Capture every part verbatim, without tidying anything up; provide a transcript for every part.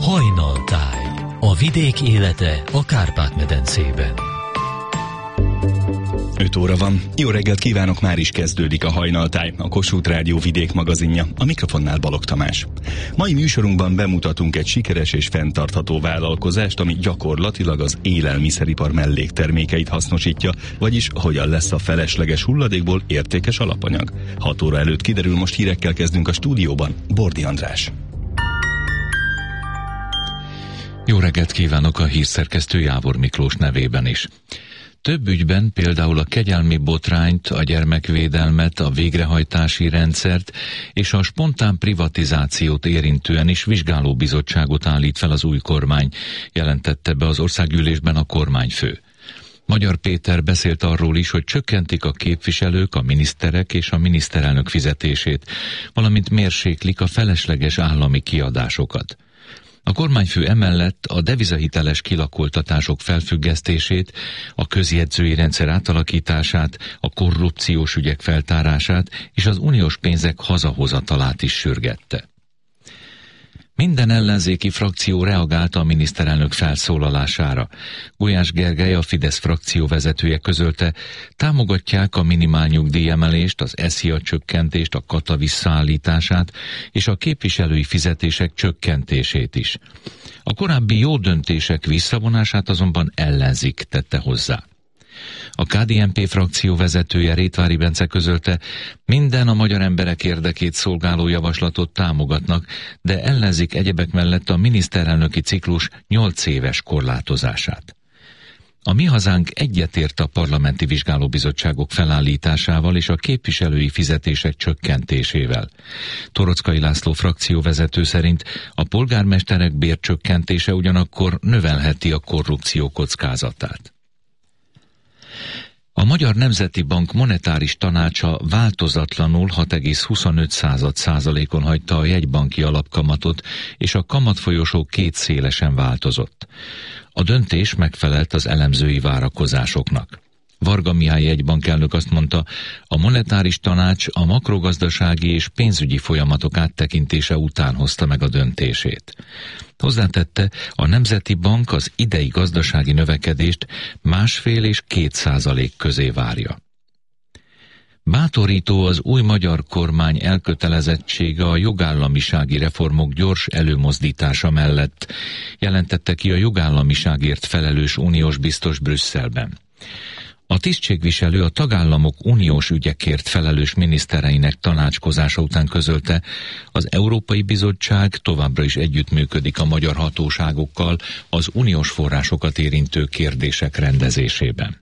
Hajnaltáj. A vidék élete a Kárpát-medencében. öt óra van. Jó reggelt kívánok, már is kezdődik a Hajnaltáj, a Kossuth Rádió vidék magazinja. A mikrofonnál Balogh Tamás. Mai műsorunkban bemutatunk egy sikeres és fenntartható vállalkozást, ami gyakorlatilag az élelmiszeripar melléktermékeit hasznosítja, vagyis hogyan lesz a felesleges hulladékból értékes alapanyag. hat óra előtt kiderül, most hírekkel kezdünk a stúdióban. Bordi András. Jó reggelt kívánok a hírszerkesztő Jávor Miklós nevében is. Több ügyben, például a kegyelmi botrányt, a gyermekvédelmet, a végrehajtási rendszert és a spontán privatizációt érintően is vizsgálóbizottságot állít fel az új kormány, jelentette be az országgyűlésben a kormányfő. Magyar Péter beszélt arról is, hogy csökkentik a képviselők, a miniszterek és a miniszterelnök fizetését, valamint mérséklik a felesleges állami kiadásokat. A kormányfő emellett a devizahiteles kilakoltatások felfüggesztését, a közjegyzői rendszer átalakítását, a korrupciós ügyek feltárását és az uniós pénzek hazahozatalát is sürgette. Minden ellenzéki frakció reagálta a miniszterelnök felszólalására. Gulyás Gergely, a Fidesz frakció vezetője közölte, támogatják a minimálnyugdíj emelést, az é es zé á csökkentést, a kata visszaállítását és a képviselői fizetések csökkentését is. A korábbi jó döntések visszavonását azonban ellenzik, tette hozzá. A ká dé en pé frakció vezetője, Rétvári Bence közölte, minden a magyar emberek érdekét szolgáló javaslatot támogatnak, de ellenzik egyebek mellett a miniszterelnöki ciklus nyolc éves korlátozását. A Mi Hazánk egyetért a parlamenti vizsgálóbizottságok felállításával és a képviselői fizetések csökkentésével. Torockai László frakcióvezető szerint a polgármesterek bércsökkentése ugyanakkor növelheti a korrupció kockázatát. A Magyar Nemzeti Bank monetáris tanácsa változatlanul hat egész huszonöt százalékon hagyta a jegybanki alapkamatot, és a kamatfolyosó kétszélesen változott. A döntés megfelelt az elemzői várakozásoknak. Varga Mihály jegybankelnök azt mondta, a monetáris tanács a makrogazdasági és pénzügyi folyamatok áttekintése után hozta meg a döntését. Hozzátette, a Nemzeti Bank az idei gazdasági növekedést másfél és két százalék közé várja. Bátorító az új magyar kormány elkötelezettsége a jogállamisági reformok gyors előmozdítása mellett, jelentette ki a jogállamiságért felelős uniós biztos Brüsszelben. A tisztségviselő a tagállamok uniós ügyekért felelős minisztereinek tanácskozása után közölte, az Európai Bizottság továbbra is együttműködik a magyar hatóságokkal az uniós forrásokat érintő kérdések rendezésében.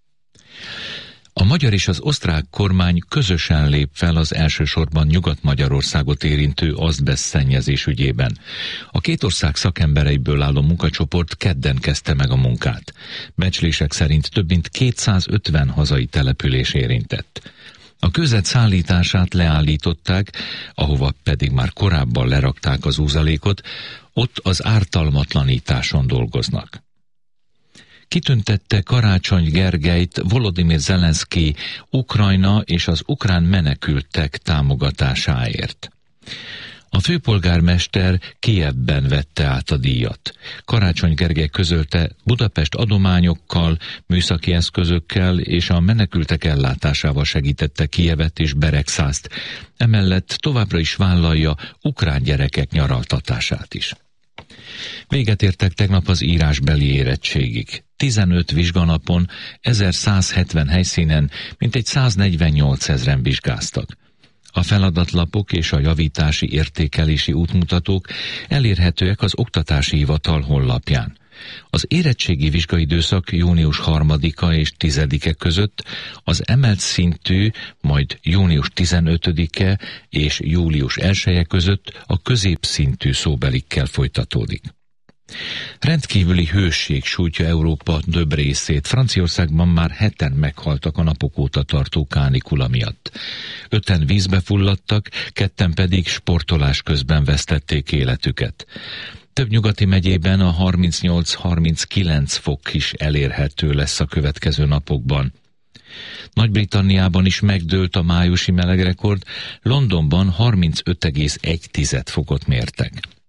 A magyar és az osztrák kormány közösen lép fel az elsősorban Nyugat-Magyarországot érintő azbeszt szennyezés ügyében. A két ország szakembereiből álló munkacsoport kedden kezdte meg a munkát. Becslések szerint több mint kétszázötven hazai település érintett. A kőzet szállítását leállították, ahova pedig már korábban lerakták az úzalékot, ott az ártalmatlanításon dolgoznak. Kitüntette Karácsony Gergelyt Volodymyr Zelenszkij Ukrajna és az ukrán menekültek támogatásáért. A főpolgármester Kijevben vette át a díjat. Karácsony Gergely közölte, Budapest adományokkal, műszaki eszközökkel és a menekültek ellátásával segítette Kijevet és Beregszászt, emellett továbbra is vállalja ukrán gyerekek nyaraltatását is. Véget értek tegnap az írásbeli érettségig. tizenöt vizsganapon, ezerszázhetven helyszínen mintegy száznegyvennyolcezren vizsgáztak. A feladatlapok és a javítási értékelési útmutatók elérhetőek az Oktatási Hivatal honlapján. Az érettségi vizsgaidőszak június harmadika és tizedike között, az emelt szintű, majd június tizenötödike és július elseje között a középszintű szóbelikkel folytatódik. Rendkívüli hőség sújtja Európa több részét. Franciaországban már heten meghaltak a napok óta tartó kánikula miatt. Öten vízbe fulladtak, ketten pedig sportolás közben vesztették életüket. Több nyugati megyében a harmincnyolc-harminckilenc fok is elérhető lesz a következő napokban. Nagy-Britanniában is megdőlt a májusi melegrekord, Londonban harmincöt egész egy fokot mértek.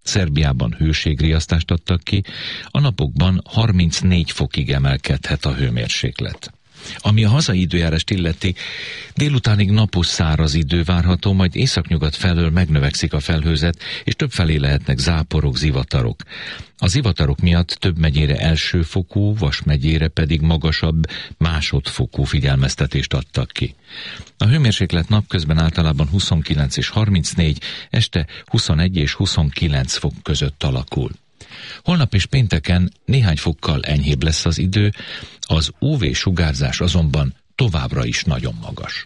Szerbiában hőségriasztást adtak ki, a napokban harmincnégy fokig emelkedhet a hőmérséklet. Ami a hazai időjárást illeti, délutánig napos száraz idő várható, majd északnyugat felől megnövekszik a felhőzet, és többfelé lehetnek záporok, zivatarok. A zivatarok miatt több megyére elsőfokú, Vas megyére pedig magasabb, másodfokú figyelmeztetést adtak ki. A hőmérséklet napközben általában huszonkilenc és harmincnégy, este huszonegy és huszonkilenc fok között alakul. Holnap és pénteken néhány fokkal enyhébb lesz az idő, az ú vé-sugárzás azonban továbbra is nagyon magas.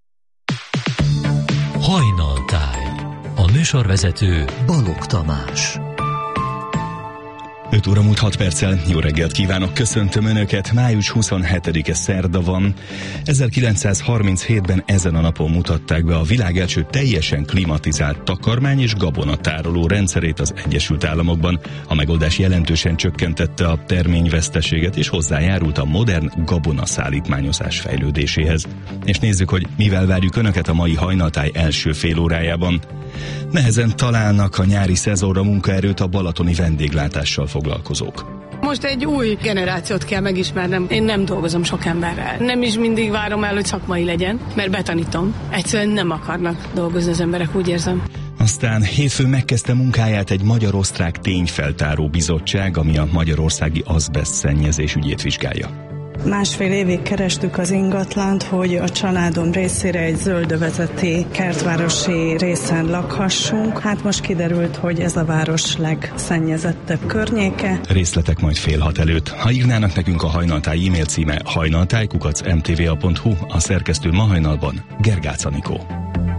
Hajnaltáj. A műsorvezető Balogh Tamás. öt óra múlt hat perccel, jó reggelt kívánok, köszöntöm Önöket, május huszonhetedike szerda van. ezerkilencszázharminchétben ezen a napon mutatták be a világ első teljesen klimatizált takarmány és gabonatároló rendszerét az Egyesült Államokban. A megoldás jelentősen csökkentette a terményveszteséget és hozzájárult a modern gabonaszállítmányozás fejlődéséhez. És nézzük, hogy mivel várjuk Önöket a mai hajnaltáj első fél órájában. Nehezen találnak a nyári szezonra munkaerőt a balatoni vendéglátással foglalkozók. Most egy új generációt kell megismernem. Én nem dolgozom sok emberrel. Nem is mindig várom el, hogy szakmai legyen, mert betanítom. Egyszerűen nem akarnak dolgozni az emberek, úgy érzem. Aztán hétfőn megkezdte munkáját egy magyar-osztrák tényfeltáró bizottság, ami a magyarországi azbeszt szennyezés ügyét vizsgálja. Másfél évig kerestük az ingatlant, hogy a családom részére egy zöldövezeti kertvárosi részen lakhassunk. Hát most kiderült, hogy ez a város legszennyezettebb környéke. Részletek majd fél hat előtt. Ha írnának nekünk, a Hajnaltáj e-mail címe hajnaltáj kukac em té vé á pont hu, a szerkesztő ma hajnalban Gergács Anikó.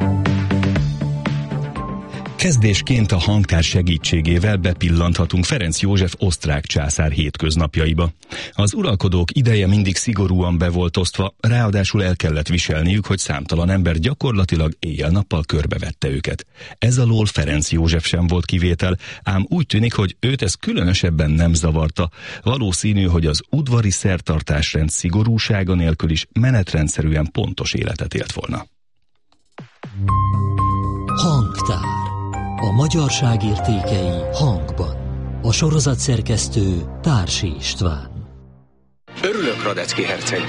Kezdésként a hangtár segítségével bepillanthatunk Ferenc József osztrák császár hétköznapjaiba. Az uralkodók ideje mindig szigorúan be volt osztva, ráadásul el kellett viselniük, hogy számtalan ember gyakorlatilag éjjel-nappal körbevette őket. Ez alól Ferenc József sem volt kivétel, ám úgy tűnik, hogy őt ez különösebben nem zavarta. Valószínű, hogy az udvari szertartásrend szigorúsága nélkül is menetrendszerűen pontos életet élt volna. Hangtár. A magyarság értékei hangban. A sorozat szerkesztő Társi István. Örülök, Radecki herceg,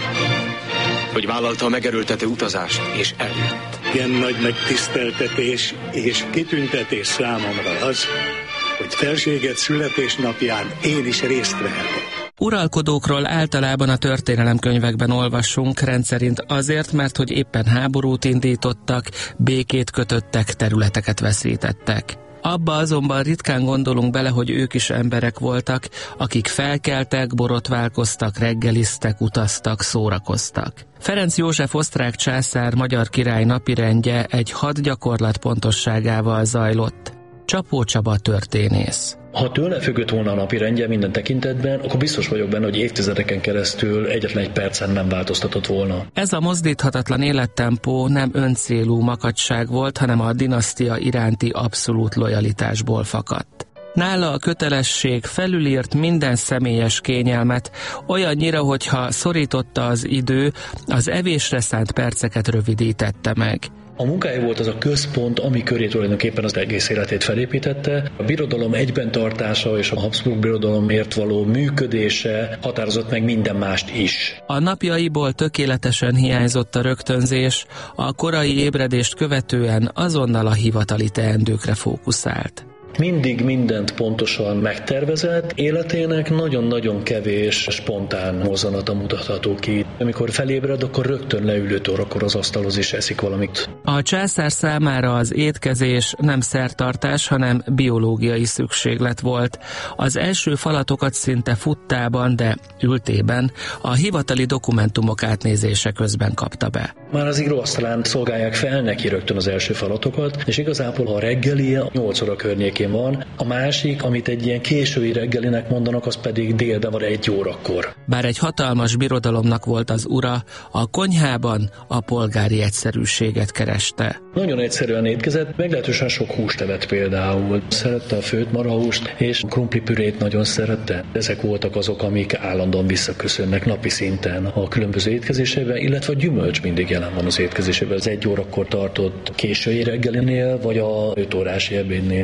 hogy vállalta a megerőltető utazást, és eljött. Igen nagy megtiszteltetés és kitüntetés számomra az, hogy felséged születésnapján én is részt vehetek. Uralkodókról általában a történelemkönyvekben olvassunk, rendszerint azért, mert hogy éppen háborút indítottak, békét kötöttek, területeket veszítettek. Abba azonban ritkán gondolunk bele, hogy ők is emberek voltak, akik felkeltek, borotválkoztak, reggeliztek, utaztak, szórakoztak. Ferenc József osztrák császár magyar király napirendje egy hadgyakorlat pontosságával zajlott. Csapó Csaba történész. Ha tőle függött volna a napirendje minden tekintetben, akkor biztos vagyok benne, hogy évtizedeken keresztül egyetlen egy percen nem változtatott volna. Ez a mozdíthatatlan élettempó nem öncélú makacság volt, hanem a dinasztia iránti abszolút lojalitásból fakadt. Nála a kötelesség felülírt minden személyes kényelmet, olyannyira, hogyha szorította az idő, az evésre szánt perceket rövidítette meg. A munkája volt az a központ, ami köré tulajdonképpen az egész életét felépítette. A birodalom egyben tartása és a Habsburg birodalomért való működése határozott meg minden mást is. A napjaiból tökéletesen hiányzott a rögtönzés, a korai ébredést követően azonnal a hivatali teendőkre fókuszált. Mindig mindent pontosan megtervezett, életének nagyon-nagyon kevés spontán mozzanata mutatható ki. Amikor felébred, akkor rögtön leül öt órakor az asztalhoz és eszik valamit. A császár számára az étkezés nem szertartás, hanem biológiai szükséglet volt. Az első falatokat szinte futtában, de ültében a hivatali dokumentumok átnézése közben kapta be. Már az íróasztalán szolgálják fel neki rögtön az első falatokat, és igazából a reggelie nyolc óra környékén van, a másik, amit egy ilyen késői reggelinek mondanak, az pedig délben van egy órakor. Bár egy hatalmas birodalomnak volt az ura, a konyhában a polgári egyszerűséget kereste. Nagyon egyszerűen étkezett, meglehetősen sok húst evett például. Szerette a főtt marhahúst, és krumplipürét nagyon szerette. Ezek voltak azok, amik állandóan visszaköszönnek napi szinten a különböző étkezésében, illetve a gyümölcs mindig jelen van az étkezésében. Az egy órakor tartott késői reggelinél, vagy a öt órás ebédnél is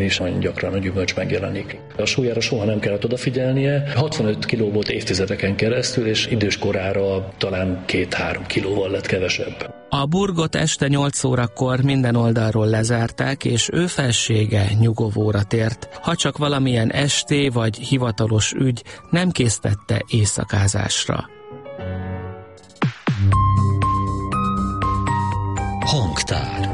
gyakran a gyümölcs megjelenik. A súlyára soha nem kellett odafigyelnie, hatvanöt kiló volt évtizedeken keresztül, és idős korára talán két-három kilóval lett kevesebb. A burgot este nyolc órakor minden oldalról lezárták, és ő felsége nyugovóra tért, ha csak valamilyen esté vagy hivatalos ügy nem késztette éjszakázásra. Hangtár.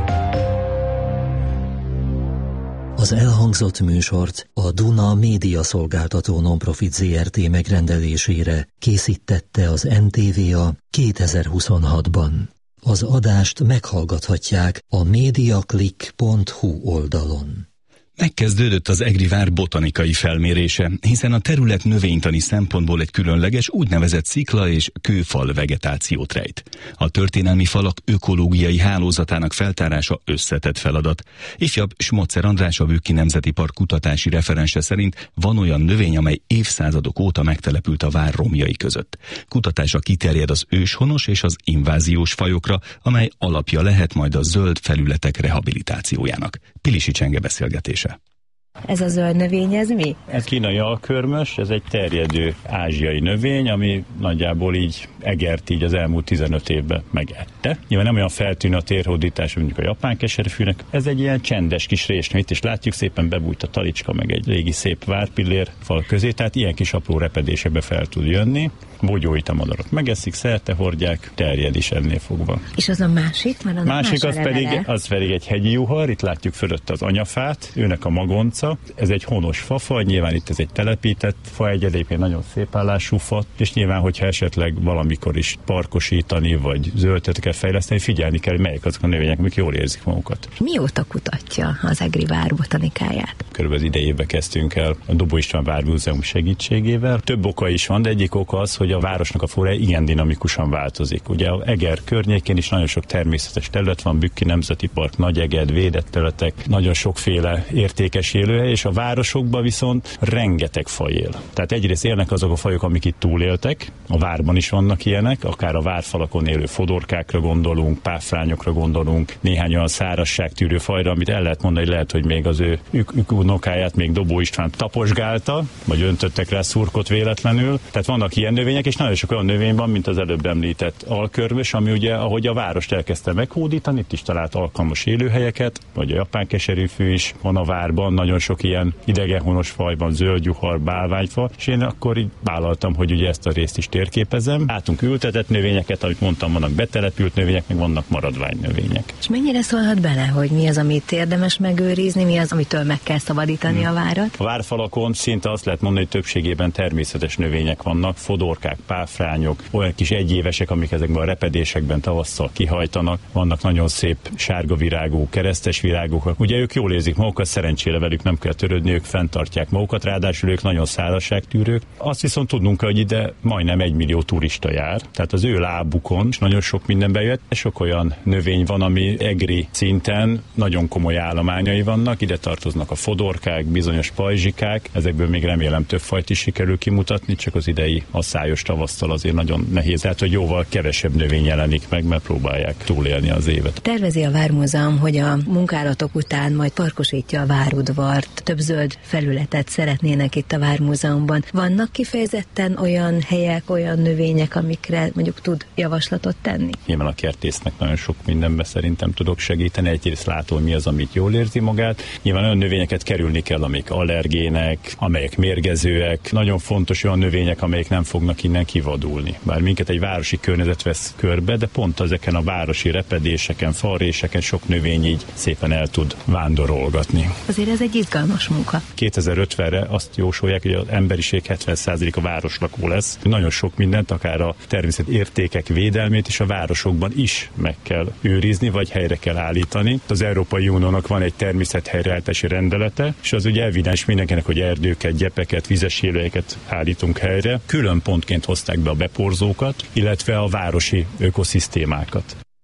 Az elhangzott műsort a Duna Média Szolgáltató Nonprofit zé er té megrendelésére készítette az en té vé á kétezer-huszonhatban. Az adást meghallgathatják a mediaclick pont hu oldalon. Megkezdődött az Egri vár botanikai felmérése, hiszen a terület növénytani szempontból egy különleges úgynevezett szikla és kőfal vegetációt rejt. A történelmi falak ökológiai hálózatának feltárása összetett feladat. Ifjabb Smotzer András, a Bükki Nemzeti Park kutatási referense szerint van olyan növény, amely évszázadok óta megtelepült a vár romjai között. Kutatása kiterjed az őshonos és az inváziós fajokra, amely alapja lehet majd a zöld felületek rehabilitációjának. Pilisi Csenge beszélgetése. Ez a zöld növény, ez mi? Ez kínai alkörmös, ez egy terjedő ázsiai növény, ami nagyjából így egert így az elmúlt tizenöt évben megette. Nyilván nem olyan feltűnő a térhódítás, mondjuk a japán keserűfűnek. Ez egy ilyen csendes kis résnő, itt is látjuk, szépen bebújt a talicska, meg egy régi szép várpillér fal közé, tehát ilyen kis apró repedésekbe fel tud jönni. Bogyóit a madarak megeszik, szerte hordják, terjed is ennél fogva. És az a másik? Van másik más az pedig, az pedig egy hegyi juhar, itt látjuk fölött az anyafát, őnek a magonca. Ez egy honos fafa, nyilván itt ez egy telepített fa, egy egyébként nagyon szép állású fa, és nyilván, hogyha esetleg valamikor is parkosítani, vagy zöldteteket fejleszteni, figyelni kell, hogy melyek azok a növények, amik jól érzik magukat. Mióta kutatja az Egri vár botanikáját? Körülbelül idejében kezdtünk el a Dobó István Vármúzeum segítségével. Több oka is van, de egyik oka az, hogy a városnak a flórája igen dinamikusan változik. Ugye a Eger környékén is nagyon sok természetes terület van, Bükki Nemzeti Park, Nagyeged, védett területek, nagyon sokféle értékes élőhely, és a városokban viszont rengeteg faj él. Tehát egyrészt élnek azok a fajok, amik itt túléltek, a várban is vannak ilyenek, akár a várfalakon élő fodorkákra gondolunk, páfrányokra gondolunk, néhány olyan szárazságtűrő fajra, amit el lehet mondani, hogy lehet, hogy még az ő unokáját még Dobó István taposgálta, vagy öntöttek rá szurkot véletlenül. Tehát vannak ilyen növények, és nagyon sok olyan növény van, mint az előbb említett alkörmös, ami ugye, ahogy a várost elkezdte meghódítani, itt is talált alkalmas élőhelyeket, vagy a japán keserűfű is van a várban, nagyon sok ilyen idegenhonos fajban, zöldjuhar, bálványfa, és én akkor így vállaltam, hogy ugye ezt a részt is térképezem. Látunk ültetett növényeket, amit mondtam, vannak betelepült növények, meg vannak maradványnövények. És mennyire szólhat bele, hogy mi az, amit érdemes megőrizni, mi az, amitől meg kell szabadítani hmm. a várat? A várfalakon szinte azt lehet mondani, hogy többségében természetes növények vannak, fodorkák, páfrányok, olyan kis egyévesek, amik ezekben a repedésekben tavasszal kihajtanak, vannak nagyon szép sárga virágú, keresztes virágok. Ugye ők jól érzik magukat, szerencsére velük nem kell törődni, ők fenntartják magukat, ráadásul ők nagyon szárazságtűrők. Azt viszont tudnunk kell, hogy ide majdnem egy millió turista jár, tehát az ő lábukon is nagyon sok minden bejött. Sok olyan növény van, ami egri szinten nagyon komoly állományai vannak, ide tartoznak a fodorkák, bizonyos pajzsikák, ezekből még remélem több fajt is sikerül kimutatni, csak az idei asszályos tavasszal azért nagyon nehéz, tehát hogy jóval kevesebb növény jelenik meg, mert próbálják túlélni az évet. Tervezi a Vármúzeum, hogy a munkálatok után majd parkosítja a várudvart, több zöld felületet szeretnének itt a Vármúzeumban. Vannak kifejezetten olyan helyek, olyan növények, amikre mondjuk tud javaslatot tenni? Nyilván a kertésznek nagyon sok mindenben szerintem tudok segíteni. Egyrészt látom, mi az, amit jól érzi magát. Nyilván olyan növényeket kerülni kell, amik allergének, amelyek mérgezőek. Nagyon fontos olyan növények, amelyek nem fognak innen kivadulni. Bár minket egy városi környezet vesz körbe, de pont ezeken a városi repedéseken, falréseken sok növény így szépen el tud vándorolgatni. Azért ez egy izgalmas munka. kétezer-ötvenre azt jósolják, hogy az emberiség hetven százaléka városlakó lesz. Nagyon sok mindent, akár a természeti értékek védelmét is a városokban is meg kell őrizni, vagy helyre kell állítani. Az Európai Uniónak van egy természethelyreállítási rendelete, és az ugye evidens mindenkinek, hogy erdőket, gyepeket, vizes élőhelyeket állítunk helyre. Külön pontként hozták be a beporzókat, illetve a városi ökoszisztémákat.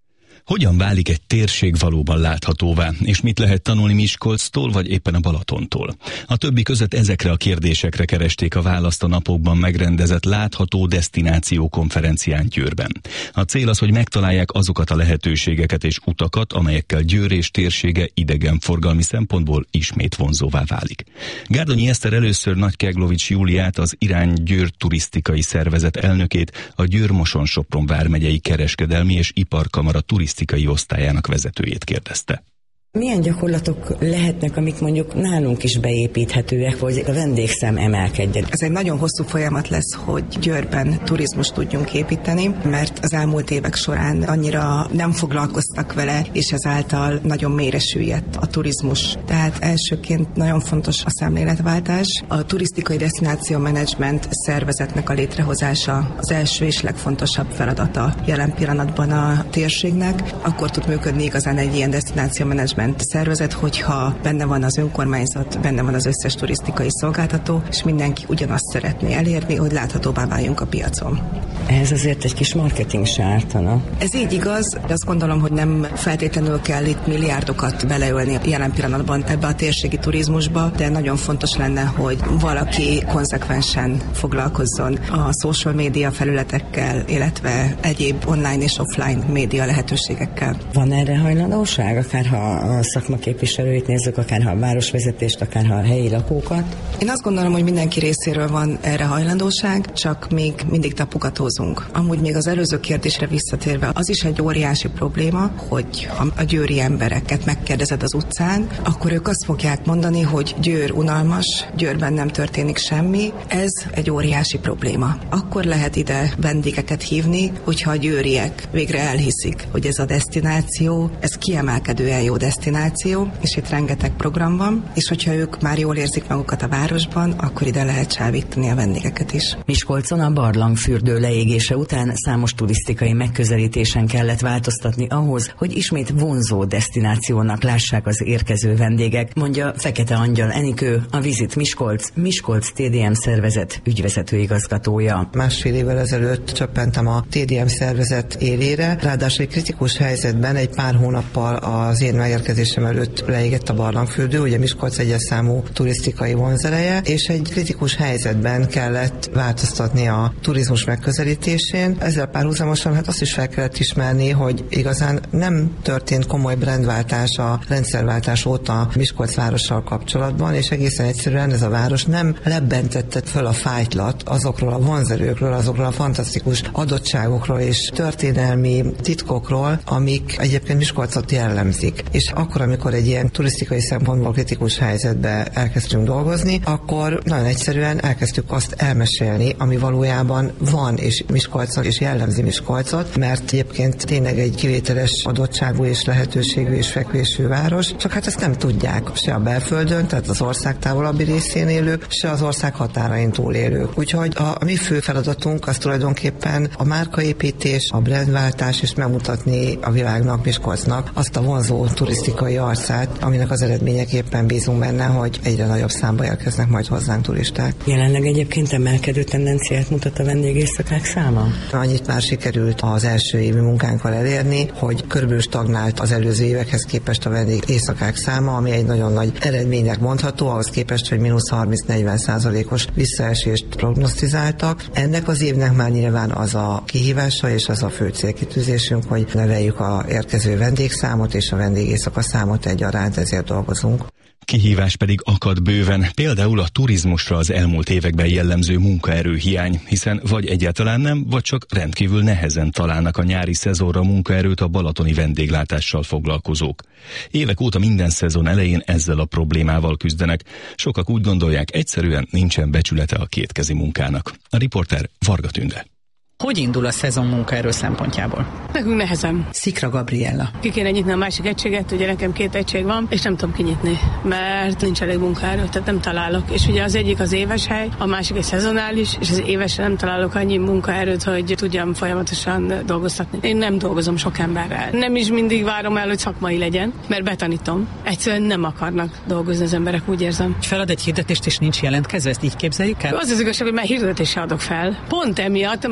Hogyan válik egy térség valóban láthatóvá, és mit lehet tanulni Miskolctól, vagy éppen a Balatontól? A többi között ezekre a kérdésekre keresték a választ a napokban megrendezett Látható Desztináció konferencián Győrben. A cél az, hogy megtalálják azokat a lehetőségeket és utakat, amelyekkel Győr és térsége idegenforgalmi szempontból ismét vonzóvá válik. Gárdonyi Eszter először Nagy Keglovics Júliát, az Irány Győr turisztikai szervezet elnökét, a Győr-Moson-Sopron vármegyei kereskedelmi és iparkamara turisztikai osztályának vezetőjét kérdezte. Milyen gyakorlatok lehetnek, amik mondjuk nálunk is beépíthetőek, hogy a vendégszám emelkedjen? Ez egy nagyon hosszú folyamat lesz, hogy Győrben turizmust tudjunk építeni, mert az elmúlt évek során annyira nem foglalkoztak vele, és ezáltal nagyon mélyre süllyedt a turizmus. Tehát elsőként nagyon fontos a szemléletváltás. A turisztikai desztináció menedzsment szervezetnek a létrehozása az első és legfontosabb feladata jelen pillanatban a térségnek. Akkor tud működni igazán egy ilyen desztináció menedzsment szervezet, hogyha benne van az önkormányzat, benne van az összes turisztikai szolgáltató, és mindenki ugyanazt szeretné elérni, hogy láthatóvá váljunk a piacon. Ez azért egy kis marketing se ártana. Ez így igaz, de azt gondolom, hogy nem feltétlenül kell itt milliárdokat beleölni jelen pillanatban ebbe a térségi turizmusba, de nagyon fontos lenne, hogy valaki konzekvensen foglalkozzon a social média felületekkel, illetve egyéb online és offline média lehetőségekkel. Van erre hajlandóság, akárha a szakma képviselőit nézzük, akárha a városvezetést, akárha a helyi lakókat? Én azt gondolom, hogy mindenki részéről van erre hajlandóság, csak még mindig tapogatózunk. Amúgy még az előző kérdésre visszatérve, az is egy óriási probléma, hogy ha a győri embereket megkérdezed az utcán, akkor ők azt fogják mondani, hogy Győr unalmas, Győrben nem történik semmi. Ez egy óriási probléma. Akkor lehet ide vendégeket hívni, hogyha a győriek végre elhiszik, hogy ez a desztináció, ez kiemelkedően jó desztináció, és itt rengeteg program van, és hogyha ők már jól érzik magukat a városban, akkor ide lehet csábítani a vendégeket is. Miskolcon a barlangfürdő leégése után számos turisztikai megközelítésen kellett változtatni ahhoz, hogy ismét vonzó desztinációnak lássák az érkező vendégek, mondja Fekete Angyal Enikő, a Visit Miskolc, Miskolc té dé em szervezet ügyvezető igazgatója. Másfél évvel ezelőtt csöppentem a té dé em szervezet élére, ráadásul egy kritikus helyzetben egy pár hónappal az én megérkezésem előtt leégett a barlangfürdő, ugye Miskolc egyes számú turisztikai vonzereje, és egy kritikus helyzetben kellett változtatni a turizmus megközelítésén. Ezzel párhuzamosan hát azt is fel kellett ismerni, hogy igazán nem történt komoly brandváltás a rendszerváltás óta Miskolc várossal kapcsolatban, és egészen egyszerűen ez a város nem lebbentette föl a fájtlat azokról a vonzerőkről, azokról a fantasztikus adottságokról és történelmi titkokról, amik egyébként Miskolcot jellemzik. És akkor, amikor egy ilyen turisztikai szempontból kritikus helyzetbe elkezdtünk dolgozni, akkor nagyon egyszerűen elkezdtük azt elmesélni, ami valójában van, és Miskolcot, és jellemzi Miskolcot, mert egyébként tényleg egy kivételes adottságú és lehetőségű és fekvésű város, csak hát ezt nem tudják se a belföldön, tehát az ország távolabbi részén élők, se az ország határain túl élők. Úgyhogy a, a mi fő feladatunk az tulajdonképpen a márkaépítés, a brandváltás, és megmutatni a világnak, Miskolcnak azt a vonzó turisztikai arcát, aminek az eredményeképpen bízunk benne, hogy egyre nagyobb számba érkeznek majd hozzánk turisták. Jelenleg egyébként emelkedő tendenciát mutat a vendégészakák száma? Annyit már sikerült az első évi munkánkkal elérni, hogy körülbelül stagnált az előző évekhez képest a vendégészakák száma, ami egy nagyon nagy eredménynek mondható, ahhoz képest, hogy mínusz harminc-negyven százalékos visszaesést prognosztizáltak. Ennek az évnek már nyilván az a kihívása és az a fő célkitűzésünk, hogy növeljük a érkező vendégszámot és a vendégészaka számot egyaránt, ezért dolgozunk. Kihívás pedig akad bőven, például a turizmusra az elmúlt években jellemző munkaerőhiány, hiszen vagy egyáltalán nem, vagy csak rendkívül nehezen találnak a nyári szezonra munkaerőt a balatoni vendéglátással foglalkozók. Évek óta minden szezon elején ezzel a problémával küzdenek. Sokak úgy gondolják, egyszerűen nincsen becsülete a kétkezi munkának. A riporter Varga Tünde. Hogy indul a szezon munkaerő szempontjából? Nekünk nehezen. Szikra Gabriella. Ki kéne nyitni a másik egységet, ugye nekem két egység van, és nem tudom kinyitni, mert nincs elég munkaerő, tehát nem találok. És ugye az egyik az éves hely, a másik egy szezonális, és az évesre nem találok annyi munkaerőt, hogy tudjam folyamatosan dolgoztatni. Én nem dolgozom sok emberrel. Nem is mindig várom el, hogy szakmai legyen, mert betanítom. Egyszerűen nem akarnak dolgozni az emberek, úgy érzem. Felad egy hirdetést, és nincs jelentkező, ezt így képzeljük el? Az az igazság, hogy már hirdetésre adok fel. Pont emiatt, mert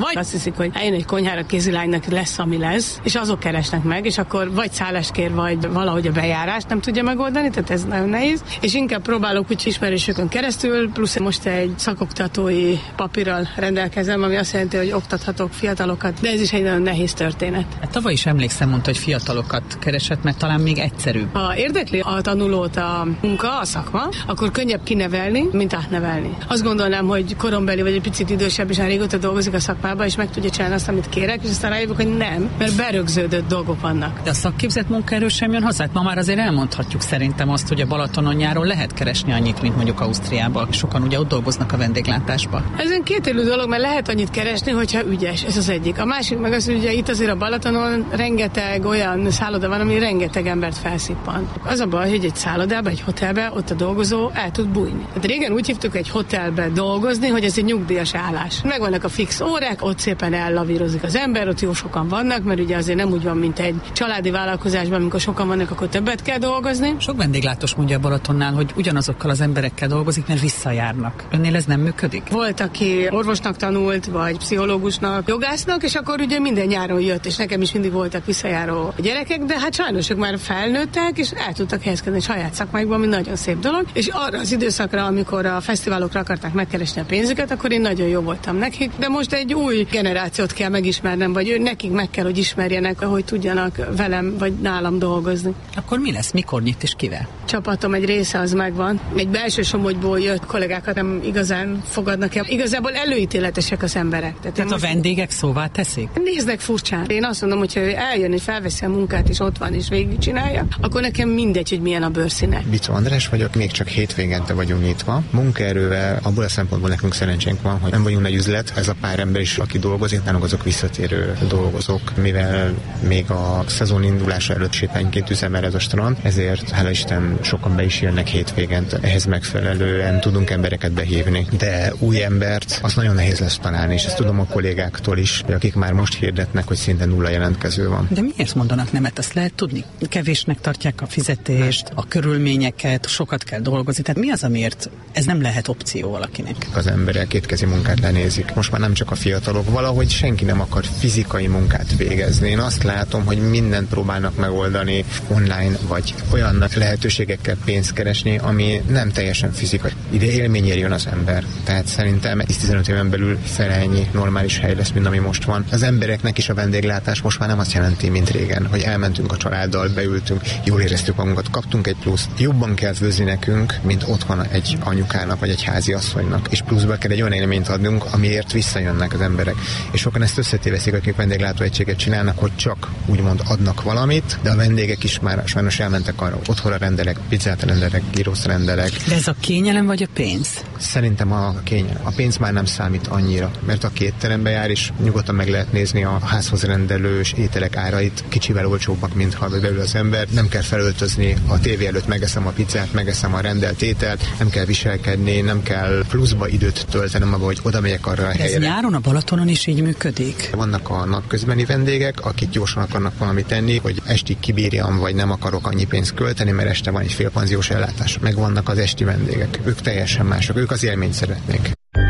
vagy azt hiszik, hogy eljön egy konyhára kézilánynak lesz, ami lesz, és azok keresnek meg, és akkor vagy szállást kér, vagy valahogy a bejárást nem tudja megoldani, tehát ez nagyon nehéz. És inkább próbálok úgy ismerősökön keresztül, plusz most egy szakoktatói papírral rendelkezem, ami azt jelenti, hogy oktathatok fiatalokat, de ez is egy nagyon nehéz történet. Hát tavaly is emlékszem, mondta, hogy fiatalokat keresett, mert talán még egyszerűbb. Ha érdekli a tanulót a munka, a szakma, akkor könnyebb kinevelni, mint átnevelni. Azt gondolnám, hogy korombeli vagy egy picit idősebb, és már régóta dolgozik a szakmában, és meg tudja csinálni azt, amit kérek, és aztán rájövök, hogy nem, mert berögződött dolgok vannak. De a szakképzett munkaerő sem jön hozzá. Ma már azért elmondhatjuk szerintem azt, hogy a Balatonon nyáron lehet keresni annyit, mint mondjuk Ausztriában. Sokan ugye ott dolgoznak a vendéglátásban. Ez egy kétélű dolog, mert lehet annyit keresni, hogyha ügyes. Ez az egyik. A másik meg az, hogy ugye itt azért a Balatonon rengeteg olyan szálloda van, ami rengeteg embert felszippan. Az a baj, hogy egy szállodába, egy hotelbe ott a dolgozó el tud bújni. Hát régen úgy hívtuk egy hotelbe dolgozni, hogy ez egy nyugdíjas állás. Megvannak a fix órák, ott szépen ellavírozik az ember, ott jó sokan vannak, mert ugye azért nem úgy van, mint egy családi vállalkozásban, amikor sokan vannak, akkor többet kell dolgozni. Sok vendéglátós mondja a Balatonnál, hogy ugyanazokkal az emberekkel dolgozik, mert visszajárnak. Önnél ez nem működik? Volt, aki orvosnak tanult, vagy pszichológusnak, jogásznak, és akkor ugye minden nyáron jött, és nekem is mindig voltak visszajáró gyerekek, de hát sajnos ők már felnőttek, és el tudtak helyezkedni saját szakmáikban, ami nagyon szép dolog. És arra az időszakra, amikor a fesztiválokra akarták megkeresni a pénzüket, akkor én nagyon jó voltam nekik, de most egy új generációt kell megismernem, vagy ő nekik meg kell, hogy ismerjenek, hogy tudjanak velem vagy nálam dolgozni. Akkor mi lesz? Mikor nyit és kivel? Csapatom egy része az megvan. Egy belső Somogyból jött kollégákat nem igazán fogadnak el. Igazából előítéletesek az emberek. Tehát, Tehát a vendégek szóvá teszik? Néznek furcsán. Én azt mondom, hogy ha eljön és felveszi a munkát, és ott van, és végigcsinálja, akkor nekem mindegy, hogy milyen a bőrszíne. Bicó András vagyok, még csak hétvégente vagyunk nyitva. Munkaerővel abból a szempontból nekünk szerencsénk van, hogy nem vagyunk nagy üzlet. Ez a pár ember is, aki dolgozik, nálunk azok visszatérő dolgozók, mivel még a szezon indulása előtt sétányként üzemel ez a strand, ezért hála Isten sokan be is jönnek hétvégente. Ehhez megfelelően tudunk embereket behívni, de új embert azt nagyon nehéz lesz találni, és ezt tudom a kollégáktól is, akik már most hirdetnek, hogy szinte nulla jelentkező van. De miért mondanak nemet? Ezt lehet tudni? Kevésnek tartják a fizetést, a körülményeket, sokat kell dolgozni. Tehát mi az, amiért ez nem lehet opció valakinek? Az emberek kétkezi munkát lenézik. Most már nem csak a fiatalok, valahogy senki nem akar fizikai munkát végezni. Én azt látom, hogy mindent próbálnak megoldani online, vagy olyan lehetőségekkel pénzt keresni, ami nem teljesen fizikai. Ide élményért jön az ember. Tehát szerintem tíz-tizenöt éven belül felennyi normális hely lesz, mint ami most van. Az embereknek is a vendéglátás most már nem azt jelenti, mint régen, hogy elmentünk a családdal, beültünk, jól éreztük magunkat, kaptunk egy pluszt. Jobban kell főzni nekünk, mint otthon egy anyukának vagy egy házi asszonynak. És pluszba kell egy olyan élményt adnunk, amiért visszajönnek az emberek. És sokan ezt összetéveszik, akik vendéglátóegységet csinálnak, hogy csak úgymond adnak valamit, de a vendégek is már sajnos elmentek arra, otthonra rendelek, pizzát rendelek, gyrosz rendelek. De ez a kényelem vagy a pénz? Szerintem a kényelem. A pénz már nem számít annyira, mert aki étterembe jár, és nyugodtan meg lehet nézni a házhoz rendelős ételek árait, kicsivel olcsóbbak, mint ha beül az ember. Nem kell felöltözni, a tévé előtt megeszem a pizzát, megeszem a rendelt ételt, nem kell viselkedni, nem kell pluszba időt töltenem abba, hogy oda megyek arra a helyre. Ez nyáron a Balatonon is így működik? Vannak a napközbeni vendégek, akik gyorsan akarnak valamit tenni, hogy estig kibírjam, vagy nem akarok annyi pénzt költeni, mert este van egy félpanziós ellátás. Meg vannak az esti vendégek. Ők teljesen mások, ők az élményt szeretnék.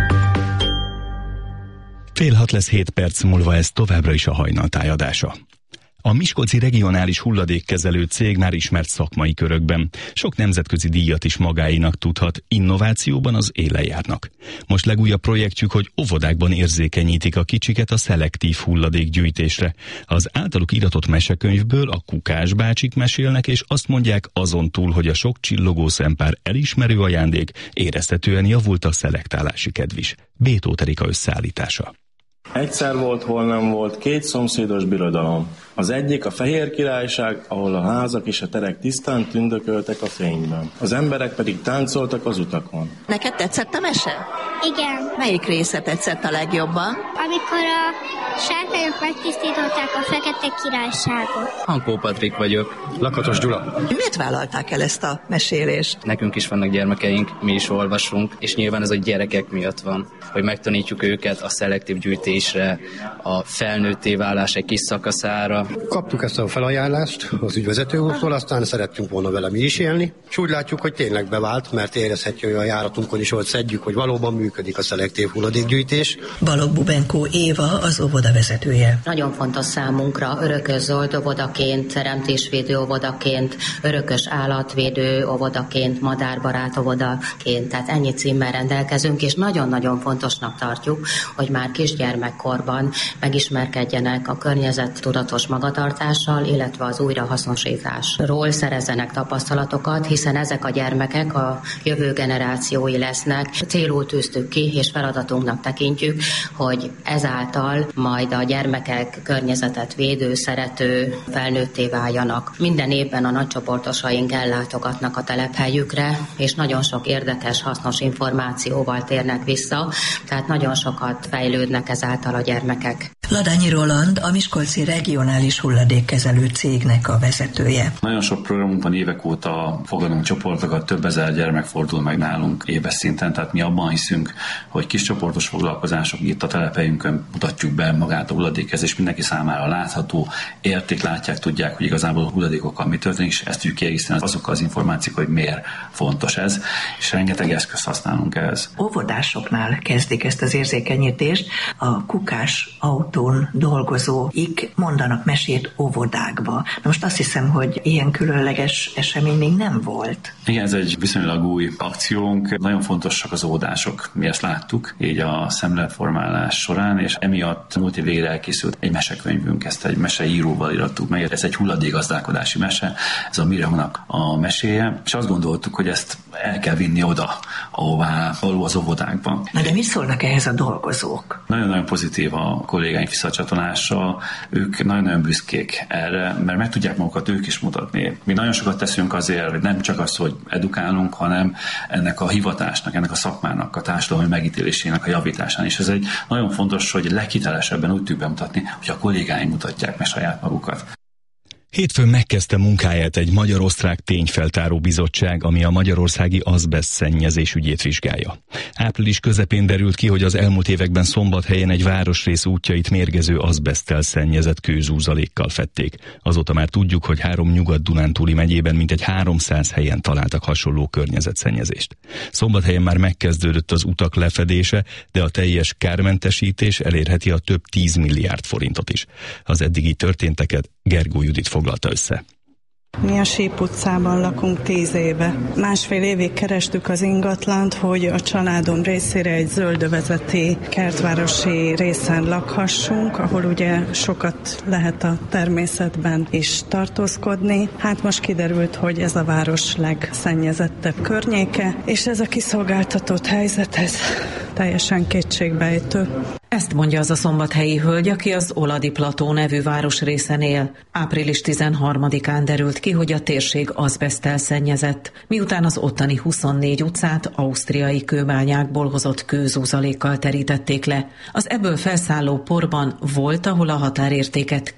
Fél hat lesz hét perc múlva, ez továbbra is a hajnaltáj adása. A Miskolci Regionális Hulladékkezelő Cég már ismert szakmai körökben. Sok nemzetközi díjat is magáinak tudhat, innovációban az élen járnak. Most legújabb projektjük, hogy óvodákban érzékenyítik a kicsiket a szelektív hulladékgyűjtésre. Az általuk iratott mesekönyvből a Kukás bácsik mesélnek, és azt mondják, azon túl, hogy a sok csillogó szempár elismerő ajándék, érezhetően javult a szelektálási kedv is. B. Tóth Erika összeállítása. Egyszer volt, hol nem volt, két szomszédos birodalom. Az egyik a Fehér Királyság, ahol a házak és a terek tisztán tündököltek a fényben. Az emberek pedig táncoltak az utakon. Neked tetszett a mese? Igen. Melyik része tetszett a legjobban? Amikor a sárkányok megtisztították a Fekete Királyságot. Hankó Patrik vagyok. Lakatos Gyula. Miért vállalták el ezt a mesélést? Nekünk is vannak gyermekeink, mi is olvasunk, és nyilván ez a gyerekek miatt van, hogy megtanítjuk őket a szelektív gyűjtés nevelésre, a felnőtté válás egy kis szakaszára. Kaptuk ezt a felajánlást az ügyvezető úrtól, aztán szerettünk volna vele mi is élni, és úgy látjuk, hogy tényleg bevált, mert érezhetjük, hogy a járatunkon is ott szedjük, hogy valóban működik a szelektív hulladékgyűjtés. Balogh Bubenkó Éva az óvoda vezetője. Nagyon fontos számunkra örökös zöld óvodaként, teremtésvédő óvodaként, örökös állatvédő óvodaként, madárbarát óvodaként, tehát ennyi címmel rendelkezünk, és nagyon-nagyon fontosnak tartjuk, hogy már kisgyermekkorban megismerkedjenek a környezettudatos magatartással, illetve az újrahasznosításról szerezzenek tapasztalatokat, hiszen ezek a gyermekek a jövő generációi lesznek. Célul tűztük ki, és feladatunknak tekintjük, hogy ezáltal majd a gyermekek környezetet védő, szerető, felnőtté váljanak. Minden évben a nagycsoportosaink ellátogatnak a telephelyükre, és nagyon sok érdekes, hasznos információval térnek vissza, tehát nagyon sokat fejlődnek ezáltal a gyermekek. Ladányi Roland a Miskolci Regionális Hulladékkezelő Cégnek a vezetője. Nagyon sok programunk van, évek óta fogadunk csoportokat, több ezer gyermek fordul meg nálunk éves szinten, tehát mi abban hiszünk, hogy kis csoportos foglalkozások itt a telephelyünkön mutatjuk be magát a hulladékezés, mindenki számára látható, érték, látják, tudják, hogy igazából a hulladékokkal mi történik, és ezt tudjuk kiegészíteni azokkal az információk, hogy miért fontos ez, és rengeteg eszközt használunk ehhez. Óvodásoknál kezdik ezt az érzékenyítést, a kukás autón dolgozóik mondanak mesét óvodákba. Na most azt hiszem, hogy ilyen különleges esemény még nem volt. Igen, ez egy viszonylag új akciónk. Nagyon fontosak az óvodások. Mi ezt láttuk így a szemléletformálás során, és emiatt múlt év végére elkészült egy mesekönyvünk, ezt egy meseíróval írtuk meg. Ez egy hulladékgazdálkodási mese, ez a Mireunak a meséje, és azt gondoltuk, hogy ezt el kell vinni oda, ahová való az óvodákban. Na de mit szólnak ehhez a dolgozók? Nagyon-nagyon pozitív a kollégáink visszacsatolása, ők nagyon-nagyon büszkék erre, mert meg tudják magukat ők is mutatni. Mi nagyon sokat teszünk azért, hogy nem csak az, hogy edukálunk, hanem ennek a hivatásnak, ennek a szakmának, a társadalmi megítélésének a javításán. És ez egy nagyon fontos, hogy leghitelesebben úgy tudjuk bemutatni, hogy a kollégáink mutatják meg saját magukat. Hétfőn megkezdte munkáját egy magyar-osztrák tényfeltáró bizottság, ami a magyarországi azbeszt szennyezés ügyét vizsgálja. Április közepén derült ki, hogy az elmúlt években Szombathelyen egy városrész útjait mérgező azbeszttel szennyezett kőzúzalékkal fedték. Azóta már tudjuk, hogy három Nyugat-Dunántúli megyében mintegy háromszáz helyen találtak hasonló környezetszennyezést. Szombathelyen már megkezdődött az utak lefedése, de a teljes kármentesítés elérheti a több tíz milliárd forintot is. Az eddigi történteket Gergó Judit foglalta össze. Mi a Síp utcában lakunk tíz éve. Másfél évig kerestük az ingatlant, hogy a családom részére egy zöldövezeti kertvárosi részen lakhassunk, ahol ugye sokat lehet a természetben is tartózkodni. Hát most kiderült, hogy ez a város legszennyezettebb környéke, és ez a kiszolgáltatott helyzet, ez teljesen kétségbejtő. Ezt mondja az a szombathelyi hölgy, aki az Oladi Plató nevű városrészen él. április tizenharmadikán derült ki, hogy a térség azbeszttel szennyezett, miután az ottani huszonnégy utcát ausztriai kőbányákból hozott kőzúzalékkal terítették le. Az ebből felszálló porban volt, ahol a határértéket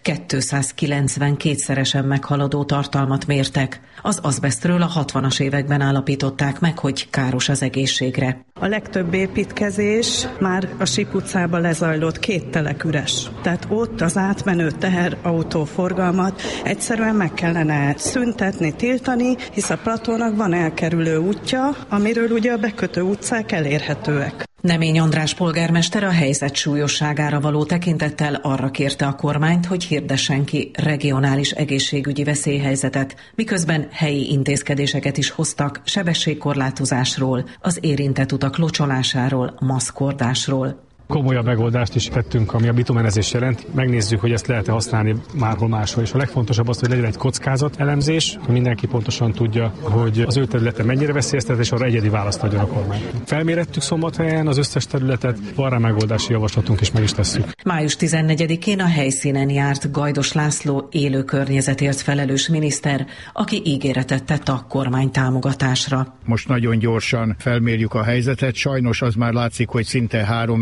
kétszázkilencvenkétszeresen meghaladó tartalmat mértek. Az azbesztről a hatvanas években állapították meg, hogy káros az egészségre. A legtöbb építkezés már a Síp utcában lezajlott, két telek üres. Tehát ott az átmenő teherautóforgalmat egyszerűen meg kellene szüntetni, tiltani, hisz a Platónak van elkerülő útja, amiről ugye a bekötő utcák elérhetőek. Nemény András polgármester a helyzet súlyosságára való tekintettel arra kérte a kormányt, hogy hirdessen ki regionális egészségügyi veszélyhelyzetet, miközben helyi intézkedéseket is hoztak sebességkorlátozásról, az érintett utak locsolásáról, maszkordásról. Komolyabb megoldást is tettünk, ami a bitumenezés jelent. Megnézzük, hogy ezt lehet-e használni márhol máshol. És a legfontosabb az, hogy legyen egy kockázat elemzés, hogy mindenki pontosan tudja, hogy az ő területe mennyire veszélyeztetett, és arra egyedi választ adjon a kormány. Felmérettük Szombathelyen az összes területet, van rá megoldási javaslatunk, és meg is tesszük. május tizennegyedikén a helyszínen járt Gajdos László élő környezetért felelős miniszter, aki ígéretet tett a kormány támogatásra. Most nagyon gyorsan felmérjük a helyzetet, sajnos az már látszik, hogy szinte három megye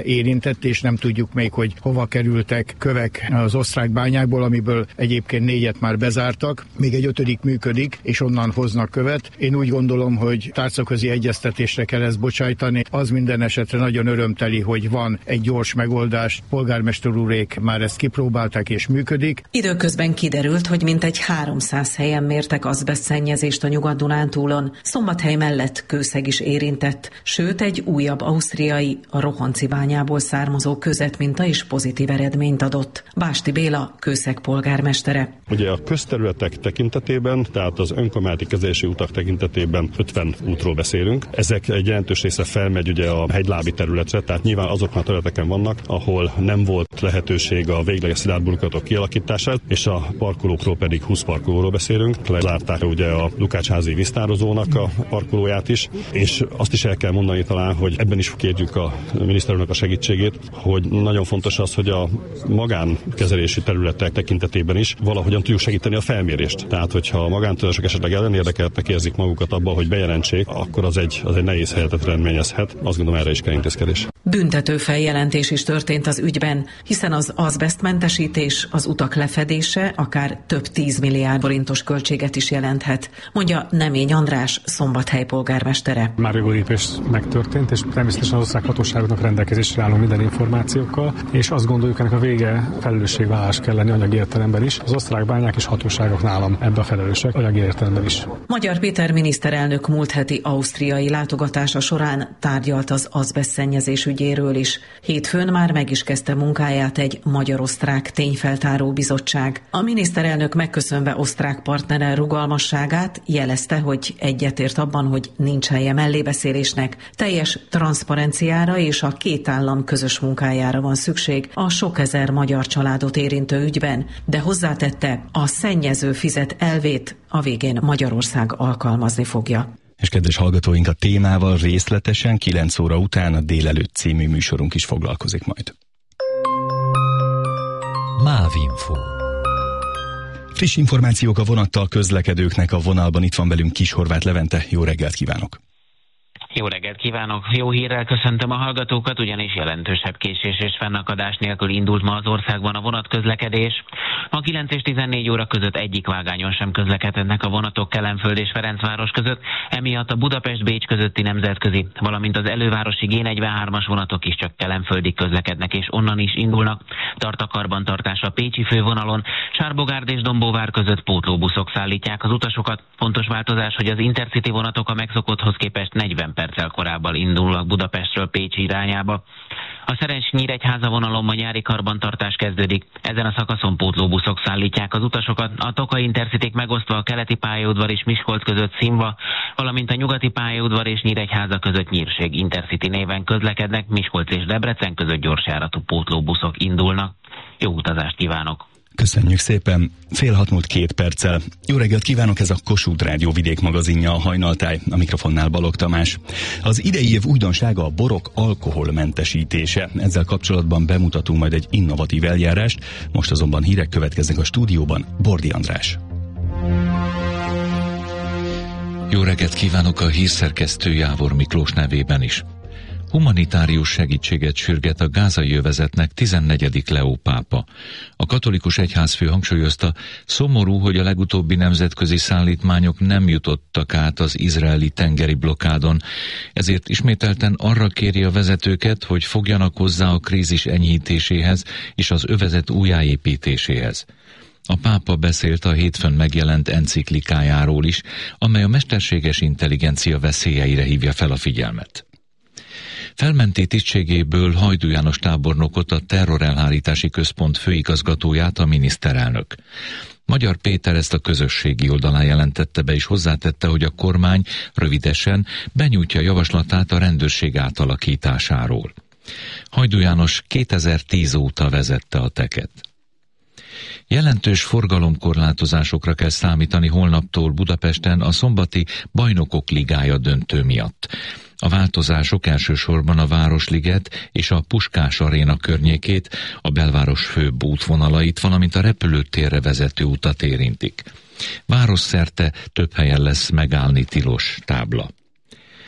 érintett, és nem tudjuk még, hogy hova kerültek kövek az osztrák bányákból, amiből egyébként négyet már bezártak, még egy ötödik működik, és onnan hoznak követ. Én úgy gondolom, hogy tárcaközi egyeztetésre kell ezt bocsájtani. Az minden esetre nagyon örömteli, hogy van egy gyors megoldás. Polgármester úrék már ezt kipróbálták, és működik. Időközben kiderült, hogy mintegy háromszáz helyen mértek azbesztszennyezést a Nyugat-Dunántúlon. Szombathely mellett Kőszeg is érintett, sőt egy újabb ausztriai, a Rohanci bányából származó közetminta is pozitív eredményt adott. Básti Béla, Kőszeg polgármestere. Ugye a közterületek tekintetében, tehát az önkormányzati kezelési utak tekintetében ötven útról beszélünk. Ezek egy jelentős része felmegy ugye a hegylábi területre, tehát nyilván azokon a területeken vannak, ahol nem volt lehetőség a végleges szilárd burkolatok kialakítására, és a parkolókról pedig húsz parkolóról beszélünk. Lezárták ugye a Lukácsházi víztározónak a parkolóját is, és azt is el kell mondani talán, hogy ebben is kérjük a miniszterelnök a segítségét, hogy nagyon fontos az, hogy a magánkezelési területek tekintetében is valahogyan tudjuk segíteni a felmérést. Tehát, hogyha a magántulajdonosok esetleg ellenérdekeltek érzik magukat abban, hogy bejelentsék, akkor az egy, az egy nehéz helyzetet eredményezhet. Azt gondolom, erre is kell intézkedés. Büntető feljelentés is történt az ügyben, hiszen az azbesztmentesítés, az utak lefedése akár több tíz milliárd forintos költséget is jelenthet, mondja Nemény András, Szombathely polgármestere. Már jogó lépés megtörtént, és természetesen az osztrák hatóságoknak rendelkezésre állunk minden információkkal, és azt gondoljuk, ennek a vége felelősségvállalás kell lenni anyagi értelemben is. Az osztrák bányák és hatóságok nálam ebbe a felelősek anyagi értelemben is. Magyar Péter miniszterelnök múlt heti ausztriai látogatása során tárgyalt az azbesztszennyezés ügyéről is. Hétfőn már meg is kezdte munkáját egy magyar-osztrák tényfeltáró bizottság. A miniszterelnök megköszönve osztrák partnere rugalmasságát jelezte, hogy egyetért abban, hogy nincs helye mellébeszélésnek, teljes transzparenciára és a két állam közös munkájára van szükség a sok ezer magyar családot érintő ügyben, de hozzátette, a szennyező fizet elvét a végén Magyarország alkalmazni fogja. És kedves hallgatóink, a témával részletesen kilenc óra után a Délelőtt című műsorunk is foglalkozik majd. Mávinfo. Friss információk a vonattal közlekedőknek a vonalban. Itt van velünk Kis Horváth Levente. Jó reggelt kívánok! Jó reggelt kívánok! Jó hírrel köszöntöm a hallgatókat, ugyanis jelentősebb késés és fennakadás nélkül indult ma az országban a vonatközlekedés. Ma kilenc és tizennégy óra között egyik vágányon sem közlekednek a vonatok Kelenföld és Ferencváros között, emiatt a Budapest-Bécs közötti nemzetközi, valamint az elővárosi G negyvenhármas vonatok is csak kelenföldig közlekednek és onnan is indulnak. Tart a karbantartás a pécsi fővonalon, Sárbogárd és Dombóvár között pótlóbuszok szállítják az utasokat. Fontos változás, hogy az Intercity vonatok a megszokotthoz képest negyven perccel korábban indulnak Budapestről Pécs irányába. A Szerencs-Nyíregyháza vonalon ma nyári karbantartás kezdődik. Ezen a szakaszon pótlóbuszok szállítják az utasokat. A Tokai Intercityk megosztva a keleti pályaudvar és Miskolc között Színva, valamint a nyugati pályaudvar és Nyíregyháza között Nyírség Intercity néven közlekednek, Miskolc és Debrecen között gyorsjáratú pótlóbuszok indulnak. Jó utazást kívánok! Köszönjük szépen! Fél hat múlt két perccel. Jó reggelt kívánok, ez a Kossuth Rádió vidék magazinja, a Hajnaltáj, a mikrofonnál Balogh Tamás. Az idei év újdonsága a borok alkoholmentesítése. Ezzel kapcsolatban bemutatunk majd egy innovatív eljárást, most azonban hírek következnek a stúdióban. Bordi András. Jó reggelt kívánok a hírszerkesztő Jávor Miklós nevében is. Humanitárius segítséget sürget a gázai övezetnek tizennegyedik Leó pápa. A katolikus egyházfő hangsúlyozta, szomorú, hogy a legutóbbi nemzetközi szállítmányok nem jutottak át az izraeli tengeri blokkádon, ezért ismételten arra kéri a vezetőket, hogy fogjanak hozzá a krízis enyhítéséhez és az övezet újjáépítéséhez. A pápa beszélt a hétfőn megjelent enciklikájáról is, amely a mesterséges intelligencia veszélyeire hívja fel a figyelmet. Felmenti tisztségéből Hajdú János tábornokot, a Terrorelhárítási Központ főigazgatóját a miniszterelnök. Magyar Péter ezt a közösségi oldalán jelentette be, és hozzátette, hogy a kormány rövidesen benyújtja javaslatát a rendőrség átalakításáról. Hajdú János kétezer-tíz óta vezette a teket. Jelentős forgalomkorlátozásokra kell számítani holnaptól Budapesten a szombati Bajnokok Ligája döntő miatt. A változások elsősorban a Városliget és a Puskás Aréna környékét, a belváros főbb útvonalait, valamint a repülőtérre vezető utat érintik. Városszerte több helyen lesz megállni tilos tábla.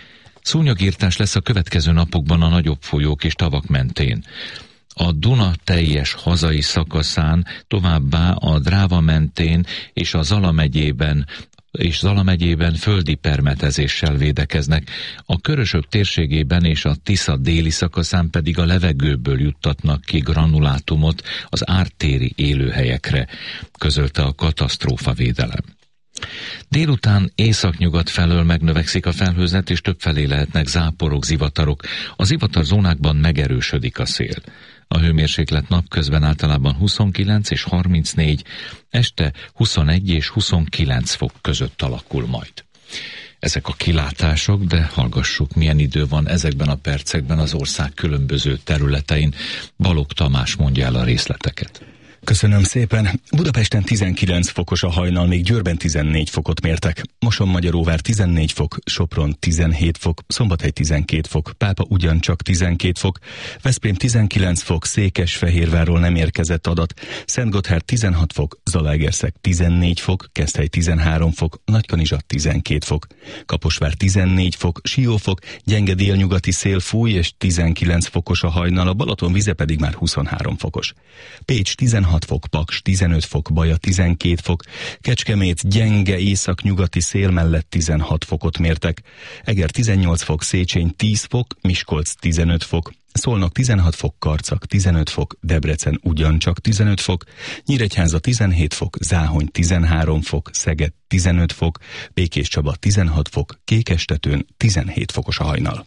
Szúnyogírtás lesz a következő napokban a nagyobb folyók és tavak mentén. A Duna teljes hazai szakaszán, továbbá a Dráva mentén és a Zala megyében és Zala megyében földi permetezéssel védekeznek, a Körösök térségében és a Tisza déli szakaszán pedig a levegőből juttatnak ki granulátumot az ártéri élőhelyekre, közölte a katasztrófavédelem. Délután északnyugat felől megnövekszik a felhőzet, és többfelé lehetnek záporok, zivatarok. Az zivatarzónákban megerősödik a szél. A hőmérséklet napközben általában huszonkilenc és harmincnégy, este huszonegy és huszonkilenc fok között alakul majd. Ezek a kilátások, de hallgassuk, milyen idő van ezekben a percekben az ország különböző területein. Balogh Tamás mondja el a részleteket. Köszönöm szépen. Budapesten tizenkilenc fokos a hajnal, még Győrben tizennégy fokot mértek. Mosonmagyaróvár tizennégy fok, Sopron tizenhét fok, Szombathely tizenkét fok, Pápa ugyancsak tizenkét fok, Veszprém tizenkilenc fok, Székesfehérvárról nem érkezett adat, Szentgotthárd tizenhat fok, Zalaegerszeg tizennégy fok, Keszthely tizenhárom fok, Nagykanizsa tizenkét fok, Kaposvár tizennégy fok, Siófok, gyenge délnyugati szél fúj és tizenkilenc fokos a hajnal, a Balaton vize pedig már huszonhárom fokos. Pécs tizenhat fok, Paks tizenöt fok, Baja tizenkét fok, Kecskemét gyenge északnyugati szél mellett tizenhat fokot mértek, Eger tizennyolc fok, Széchenyi tíz fok, Miskolc tizenöt fok, Szolnok tizenhat fok, Karcag tizenöt fok, Debrecen ugyancsak tizenöt fok, Nyíregyháza tizenhét fok, Záhony tizenhárom fok, Szeged tizenöt fok, Békéscsaba tizenhat fok, Kékestetőn tizenhét fokos a hajnal.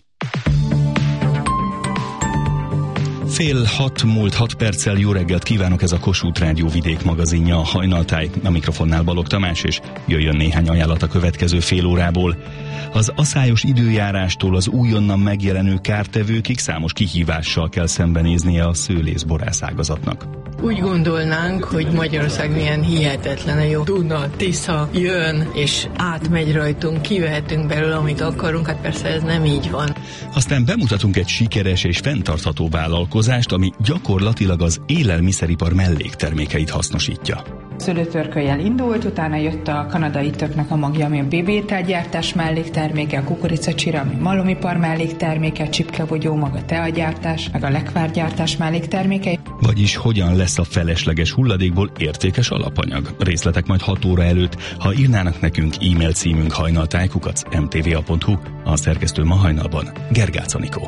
Fél hat múlt hat perccel, jó reggelt kívánok, ez a Kossuth Rádió vidék magazinja, a Hajnaltáj, a mikrofonnál Balogh Tamás, és jöjjön néhány ajánlat a következő fél órából. Az aszályos időjárástól az újonnan megjelenő kártevőkig számos kihívással kell szembenéznie a szőlészborász ágazatnak. Úgy gondolnánk, hogy Magyarország milyen hihetetlen jó. Duna, Tisza jön, és átmegy rajtunk, kivehetünk belőle, amit akarunk, hát persze ez nem így van. Aztán bemutatunk egy sikeres és fenntartható vállalkozást, ami gyakorlatilag az élelmiszeripar melléktermékeit hasznosítja. Szőlőtörköllyel indult, utána jött a kanadai töknek a magja, ami a bébételgyártás mellékterméke, a kukoricacsira, ami malomipar mellékterméke, csipkebogyó, maga teagyártás, meg a lekvárgyártás melléktermékei. Vagyis hogyan lesz a felesleges hulladékból értékes alapanyag? Részletek majd hat óra előtt, ha írnának nekünk e-mail címünk hajnaltáj kukac em té vé á pont hu, a szerkesztő ma hajnalban Gergács Anikó.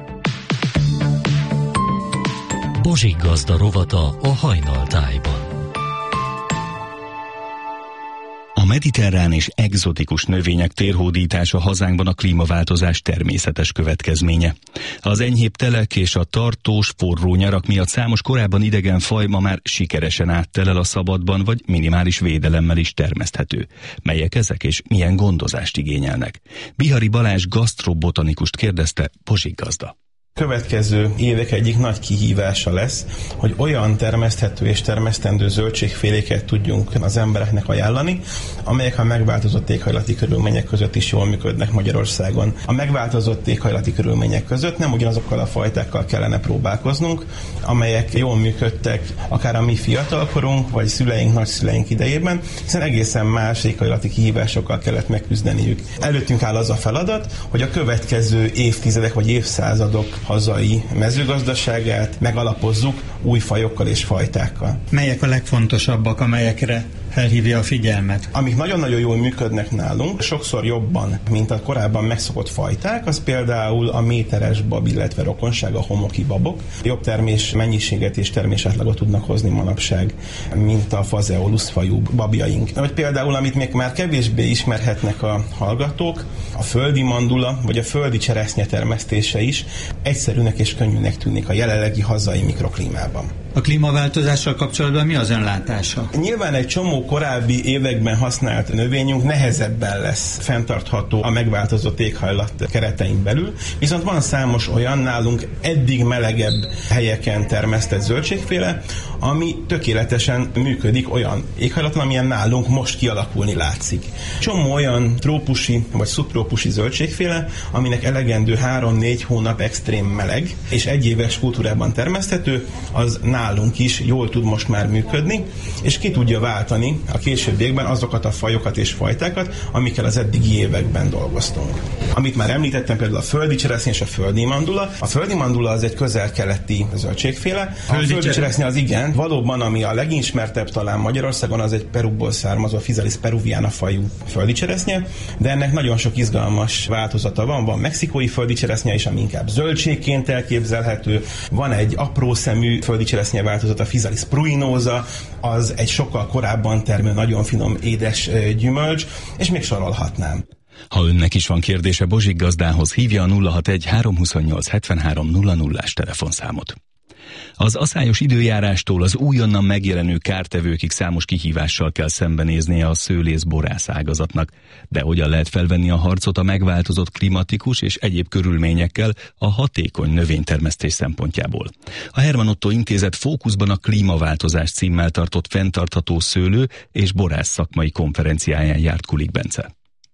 Bozsik Gazda rovata a Hajnaltájban. A mediterrán és egzotikus növények térhódítása hazánkban a klímaváltozás természetes következménye. Az enyhébb telek és a tartós, forró nyarak miatt számos korábban idegen faj ma már sikeresen áttelel a szabadban, vagy minimális védelemmel is termeszthető. Melyek ezek és milyen gondozást igényelnek? Bihari Balázs gasztrobotanikust kérdezte Bozsik Gazda. Következő évek egyik nagy kihívása lesz, hogy olyan termeszthető és termesztendő zöldségféléket tudjunk az embereknek ajánlani, amelyek a megváltozott éghajlati körülmények között is jól működnek Magyarországon. A megváltozott éghajlati körülmények között nem ugyanazokkal a fajtákkal kellene próbálkoznunk, amelyek jól működtek akár a mi fiatalkorunk, vagy szüleink, nagyszüleink idejében, hiszen egészen más éghajlati kihívásokkal kellett megküzdeniük. Előttünk áll az a feladat, hogy a következő évtizedek vagy évszázadok hazai mezőgazdaságát megalapozzuk új fajokkal és fajtákkal. Melyek a legfontosabbak, amelyekre felhívja a figyelmet? Amik nagyon-nagyon jól működnek nálunk, sokszor jobban, mint a korábban megszokott fajták, az például a méteres bab, illetve rokonsága, a homoki babok. Jobb termés mennyiséget és termésátlagot tudnak hozni manapság, mint a fazeolus fajú babjaink. Vagy például, amit még már kevésbé ismerhetnek a hallgatók, a földi mandula, vagy a földi cseresznye termesztése is egyszerűnek és könnyűnek tűnik a jelenlegi hazai mikroklímában. A klímaváltozással kapcsolatban mi az önlátása? Nyilván egy csomó korábbi években használt növényünk nehezebben lesz fenntartható a megváltozott éghajlat keretein belül, viszont van számos olyan nálunk eddig melegebb helyeken termesztett zöldségféle, ami tökéletesen működik olyan éghajlaton, amilyen nálunk most kialakulni látszik. Csomó olyan trópusi vagy szubtrópusi zöldségféle, aminek elegendő három-négy hónap extrém meleg, és egyéves kultúrában termeszthető, az nálunk is jól tud most már működni, és ki tudja váltani megtalálni a későbbiekben azokat a fajokat és fajtákat, amikkel az eddigi években dolgoztunk. Amit már említettem, például a földi cseresznye és a földi mandula. A földi mandula az egy közel-keleti zöldségféle. A földi, földi cseresznye az igen, valóban ami a legismertebb talán Magyarországon, az egy Perúból származó Physalis peruviana fajú földi cseresznye, de ennek nagyon sok izgalmas változata van. Van mexikói földi cseresznye is, ami inkább zöldségként elképzelhető. Van egy apró szemű földi cseresznye változata, Physalis pruinosa, az egy sokkal korábban termő, nagyon finom, édes gyümölcs, és még sorolhatnám. Ha önnek is van kérdése Bozsik gazdához, hívja a nulla hatvanegy háromszázhuszonnyolc hetvenhárom nulla nullás telefonszámot. Az aszályos időjárástól az újonnan megjelenő kártevőkig számos kihívással kell szembenéznie a szőlész-borász ágazatnak, de hogyan lehet felvenni a harcot a megváltozott klimatikus és egyéb körülményekkel a hatékony növénytermesztés szempontjából? A Herman Otto Intézet Fókuszban a klímaváltozás címmel tartott fenntartható szőlő és borász szakmai konferenciáján járt Kulik Bence.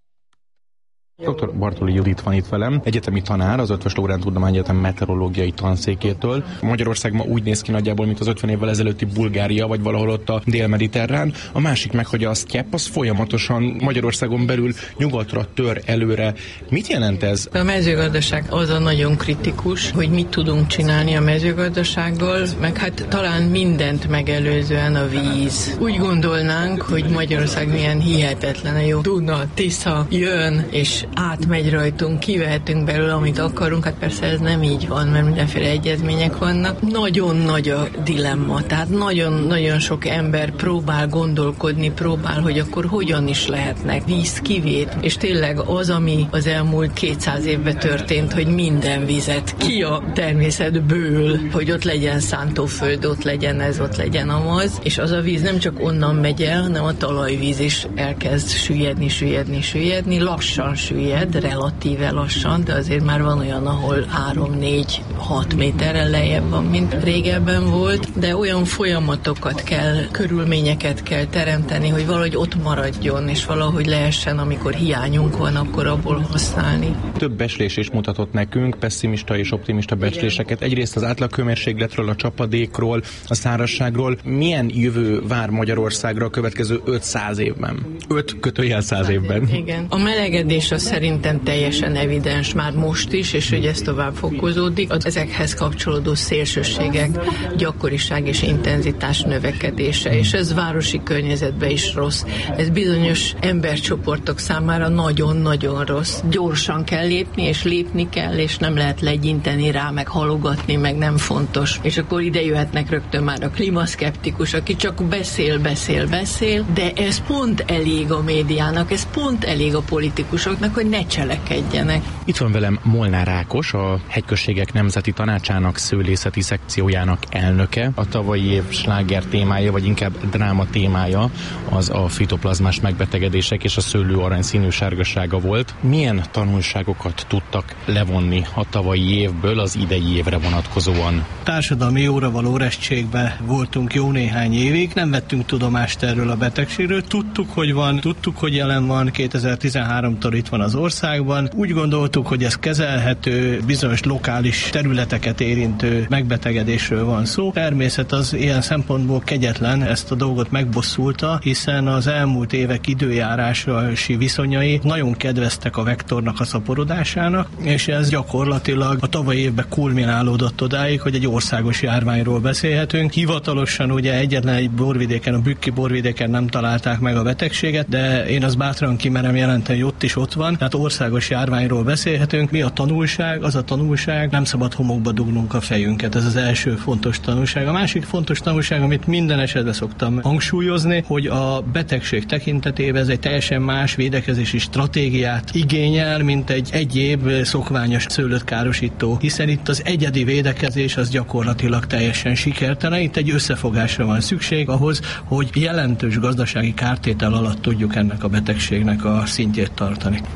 doktor Bartoli Judit van itt velem, egyetemi tanár, az Eötvös Loránd Tudományegyetem meteorológiai tanszékétől. Magyarország ma úgy néz ki nagyjából, mint az ötven évvel ezelőtti Bulgária, vagy valahol ott a Dél-Mediterrán. A másik meg, hogy a sztyepp az folyamatosan Magyarországon belül nyugatra tör előre. Mit jelent ez? A mezőgazdaság az a nagyon kritikus, hogy mit tudunk csinálni a mezőgazdasággal, meg hát talán mindent megelőzően a víz. Úgy gondolnánk, hogy Magyarország milyen hihetetlen jó. Duna, Tisza jön, és átmegy rajtunk, kivehetünk belőle, amit akarunk, hát persze ez nem így van, mert mindenféle egyezmények vannak. Nagyon nagy a dilemma, tehát nagyon-nagyon sok ember próbál gondolkodni, próbál, hogy akkor hogyan is lehetnek vízkivét, és tényleg az, ami az elmúlt kétszáz évben történt, hogy minden vizet ki a természetből, hogy ott legyen szántóföld, ott legyen ez, ott legyen amaz, és az a víz nem csak onnan megy el, hanem a talajvíz is elkezd süllyedni, süllyedni, süllyedni, lassan süllyed, relatíve lassan, de azért már van olyan, ahol három, négy, hat méterrel lejjebb van, mint régebben volt, de olyan folyamatokat kell, körülményeket kell teremteni, hogy valahogy ott maradjon, és valahogy lehessen, amikor hiányunk van, akkor abból használni. Több becslés is mutatott nekünk, pessimista és optimista becsléseket. Egyrészt az átlaghőmérsékletről, a csapadékról, a szárazságról. Milyen jövő vár Magyarországra a következő ötszáz évben? öt kötőjel száz évben. Igen. A melegedés az szerintem teljesen evidens már most is, és hogy ez tovább fokozódik. Az ezekhez kapcsolódó szélsőségek, gyakoriság és intenzitás növekedése, és ez városi környezetben is rossz. Ez bizonyos embercsoportok számára nagyon-nagyon rossz. Gyorsan kell lépni, és lépni kell, és nem lehet legyinteni rá, meg halogatni, meg nem fontos. És akkor ide jöhetnek rögtön már a klímaszkeptikus, aki csak beszél, beszél, beszél, de ez pont elég a médiának, ez pont elég a politikusoknak, hogy ne cselekedjenek. Itt van velem Molnár Ákos, a Hegyközségek Nemzeti Tanácsának szőlészeti szekciójának elnöke. A tavalyi év sláger témája, vagy inkább dráma témája az a fitoplazmás megbetegedések és a szőlő aranyszínű sárgasága volt. Milyen tanulságokat tudtak levonni a tavalyi évből az idei évre vonatkozóan? Társadalmi jóra való restségbe voltunk jó néhány évig, nem vettünk tudomást erről a betegségről, tudtuk, hogy van, tudtuk, hogy jelen van, kétezer-tizenháromtól itt van az országban. Úgy gondoltuk, hogy ez kezelhető, bizonyos lokális területeket érintő megbetegedésről van szó. Természet az ilyen szempontból kegyetlen, ezt a dolgot megbosszulta, hiszen az elmúlt évek időjárási viszonyai nagyon kedveztek a vektornak a szaporodásának, és ez gyakorlatilag a tavalyi évben kulminálódott odáig, hogy egy országos járványról beszélhetünk. Hivatalosan ugye egyetlen egy borvidéken, a bükki borvidéken nem találták meg a betegséget, de én az bátran kimerem jelenteni, hogy ott is ott van, tehát országos járványról beszélhetünk. Mi a tanulság? Az a tanulság, nem szabad homokba dugnunk a fejünket. Ez az első fontos tanulság. A másik fontos tanulság, amit minden esetben szoktam hangsúlyozni, hogy a betegség tekintetében ez egy teljesen más védekezési stratégiát igényel, mint egy egyéb szokványos szőlőt károsító, hiszen itt az egyedi védekezés az gyakorlatilag teljesen sikertelen. Itt egy összefogásra van szükség ahhoz, hogy jelentős gazdasági kártétel alatt tudjuk ennek a betegségnek a szintjét tartani.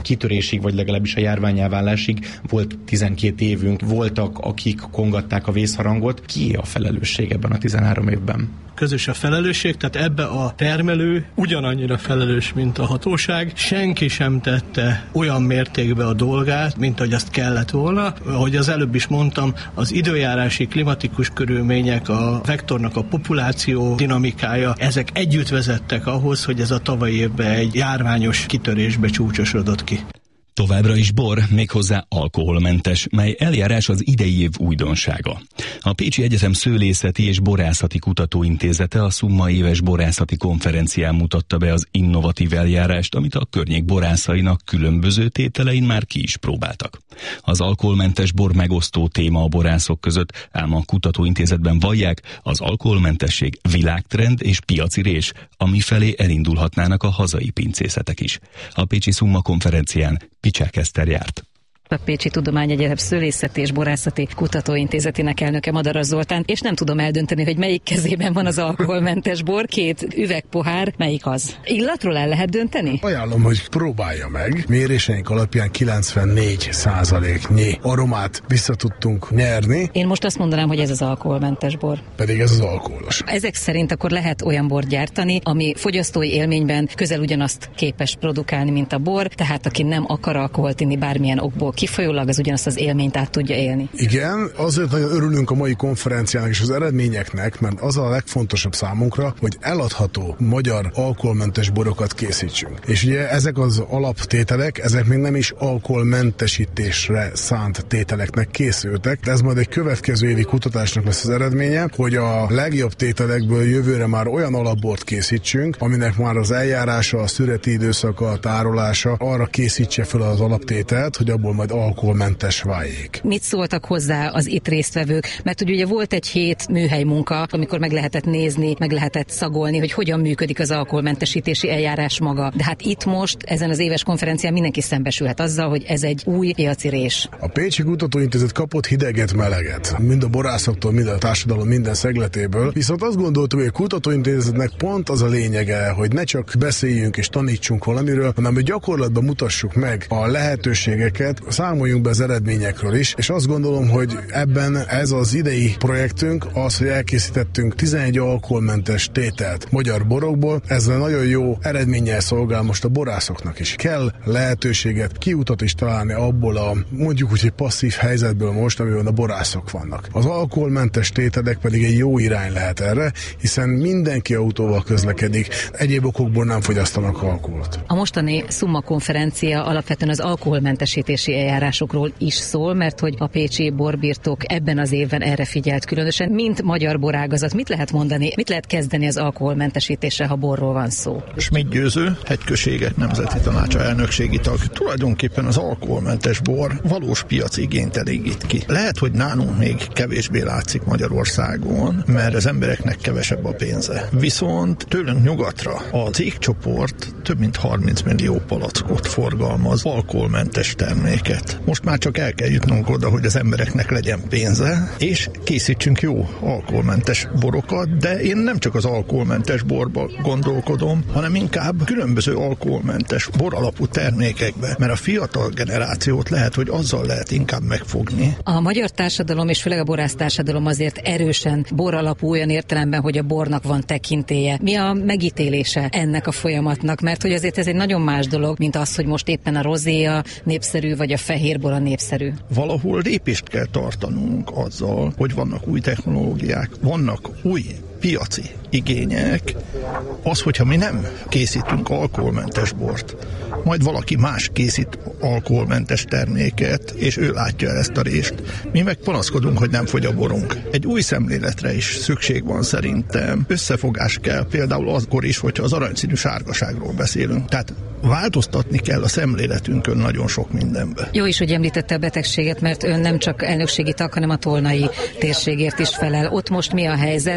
kitörésig, vagy legalábbis a járványelvállásig volt tizenkét évünk, voltak, akik kongatták a vészharangot. Kié a felelősség ebben a tizenhárom évben? Közös a felelősség, tehát ebbe a termelő ugyanannyira felelős, mint a hatóság. Senki sem tette olyan mértékbe a dolgát, mint ahogy azt kellett volna. Ahogy az előbb is mondtam, az időjárási, klimatikus körülmények, a vektornak a populáció dinamikája, ezek együtt vezettek ahhoz, hogy ez a tavalyi évben egy járványos kitörésbe csúcsosodott ki. Továbbra is bor, méghozzá alkoholmentes, mely eljárás az idei év újdonsága. A Pécsi Egyetem Szőlészeti és Borászati Kutatóintézete a Szumma éves borászati konferencián mutatta be az innovatív eljárást, amit a környék borászainak különböző tételein már ki is próbáltak. Az alkoholmentes bor megosztó téma a borászok között, ám a kutatóintézetben vallják, az alkoholmentesség világtrend és piaci rés, ami felé elindulhatnának a hazai pincészetek is. A Pécsi Szumma konferencián Picsák Eszter járt. A Pécsi Tudományegyetem Szőlészeti és Borászati Kutatóintézetének elnöke Madaras Zoltán, és nem tudom eldönteni, hogy melyik kezében van az alkoholmentes bor, két üvegpohár, melyik az? Illatról el lehet dönteni? Ajánlom, hogy próbálja meg. Méréseink alapján kilencvennégy százaléknyi aromát vissza tudtunk nyerni. Én most azt mondanám, hogy ez az alkoholmentes bor. Pedig ez az alkoholos. Ezek szerint akkor lehet olyan bort gyártani, ami fogyasztói élményben közel ugyanazt képes produkálni, mint a bor, tehát aki nem akar alkoholt inni bármilyen okból kifolyólag, az ugyanazt az élményt át tudja élni. Igen, azért nagyon örülünk a mai konferenciának és az eredményeknek, mert az a legfontosabb számunkra, hogy eladható magyar alkoholmentes borokat készítsünk. És ugye ezek az alaptételek, ezek még nem is alkoholmentesítésre szánt tételeknek készültek, de ez majd egy következő évi kutatásnak lesz az eredménye, hogy a legjobb tételekből jövőre már olyan alapbort készítsünk, aminek már az eljárása, a szüreti időszaka, a tárolása arra készítse fel az alaptételt, hogy abból majd alkoholmentes váljék. Mit szóltak hozzá az itt résztvevők? Mert ugye volt egy hét műhely munka, amikor meg lehetett nézni, meg lehetett szagolni, hogy hogyan működik az alkoholmentesítési eljárás maga. De hát itt most, ezen az éves konferencián mindenki szembesülhet azzal, hogy ez egy új piaci rés. A Pécsi Kutatóintézet kapott hideget, meleget. Mind a borászoktól, mind a társadalom minden szegletéből. Viszont azt gondoltuk, hogy a Kutatóintézetnek pont az a lényege, hogy ne csak beszéljünk és tanítsunk valamiről, hanem hogy gyakorlatban mutassuk meg a lehetőségeket, számoljunk be az eredményekről is, és azt gondolom, hogy ebben ez az idei projektünk az, hogy elkészítettünk tizenegy alkoholmentes tételt magyar borokból, ezzel nagyon jó eredménnyel szolgál most a borászoknak is. Kell lehetőséget, kiutat is találni abból a mondjuk úgy, hogy passzív helyzetből most, amiben a borászok vannak. Az alkoholmentes tételek pedig egy jó irány lehet erre, hiszen mindenki autóval közlekedik, egyéb okokból nem fogyasztanak alkoholt. A mostani Szumma konferencia alapvetően az alkoholmentesítési eljárásokról is szól, mert hogy a pécsi borbirtok ebben az évben erre figyelt különösen, mint magyar borágazat. Mit lehet mondani, mit lehet kezdeni az alkoholmentesítésre, ha borról van szó? Schmidt Győző, Hegyközségek Nemzeti Tanácsa elnökségi tag. Tulajdonképpen az alkoholmentes bor valós piaci igényt elégít ki. Lehet, hogy nálunk még kevésbé látszik Magyarországon, mert az embereknek kevesebb a pénze. Viszont tőlünk nyugatra a cégcsoport több mint harminc millió palackot forgalmaz, alkoholmentes terméket. Most már csak el kell jutnunk oda, hogy az embereknek legyen pénze, és készítsünk jó alkoholmentes borokat, de én nem csak az alkoholmentes borba gondolkodom, hanem inkább különböző alkoholmentes bor alapú termékekbe, mert a fiatal generációt lehet, hogy azzal lehet inkább megfogni. A magyar társadalom és főleg a borásztársadalom azért erősen bor alapú olyan értelemben, hogy a bornak van tekintélye. Mi a megítélése ennek a folyamatnak? Mert hogy azért ez egy nagyon más dolog, mint az, hogy most éppen a rozéja népszerű, vagy a fehérbor a népszerű. Valahol lépést kell tartanunk azzal, hogy vannak új technológiák, vannak új piaci igények. Az, hogyha mi nem készítünk alkoholmentes bort, majd valaki más készít alkoholmentes terméket, és ő látja el ezt a rést. Mi meg panaszkodunk, hogy nem fogy a borunk. Egy új szemléletre is szükség van szerintem. Összefogás kell például akkor is, hogyha az aranyszínű sárgaságról beszélünk. Tehát változtatni kell a szemléletünkön nagyon sok mindenbe. Jó is, hogy említette a betegséget, mert ön nem csak elnökségi tag, hanem a tolnai térségért is felel. Ott most mi a helyzet? Én tavaly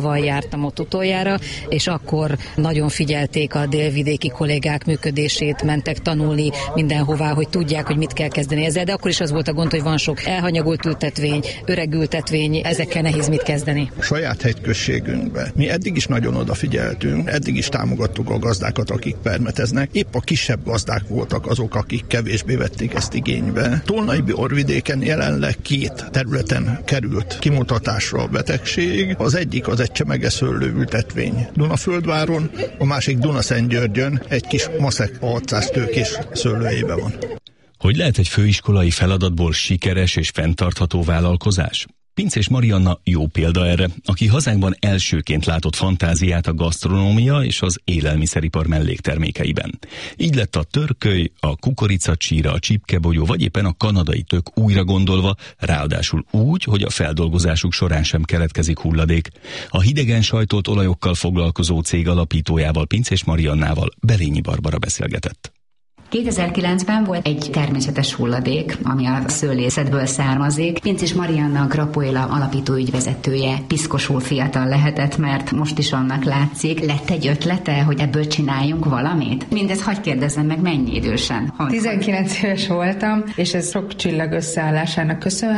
tavaly jártam ott utoljára, és akkor nagyon figyelték a délvidéki kollégák működését, mentek tanulni mindenhová, hogy tudják, hogy mit kell kezdeni ezzel, de akkor is az volt a gond, hogy van sok elhanyagolt ültetvény, öreg ültetvény, ezekkel nehéz mit kezdeni. A saját hegyközségünkben mi eddig is nagyon odafigyeltünk, eddig is támogattuk a gazdákat, akik permeteznek. Épp a kisebb gazdák voltak azok, akik kevésbé vették ezt igénybe. Tolnai borvidéken jelenleg két területen került kimutatásra a betegség. Az egyik az egy csemegeszőlő ültetvény Dunaföldváron, a másik Dunaszentgyörgyön egy kis maszek hatszáz tőkés szőlőjében van. Hogy lehet egy főiskolai feladatból sikeres és fenntartható vállalkozás? Pinczés Marianna jó példa erre, aki hazánkban elsőként látott fantáziát a gasztronómia és az élelmiszeripar melléktermékeiben. Így lett a törköly, a kukoricacsíra, a csipkebogyó vagy éppen a kanadai tök újra gondolva, ráadásul úgy, hogy a feldolgozásuk során sem keletkezik hulladék. A hidegen sajtolt olajokkal foglalkozó cég alapítójával, Pinczés Mariannával Belényi Barbara beszélgetett. kétezer-kilencben volt egy természetes hulladék, ami a szőlészetből származik. Pinczés Marianna Grapoila alapító ügyvezetője piszkosul fiatal lehetett, mert most is annak látszik. Lett egy ötlete, hogy ebből csináljunk valamit? Mindez hadd kérdezzem meg, mennyi idősen? tizenkilenc éves voltam, és ez sok csillag összeállásának köszönhető.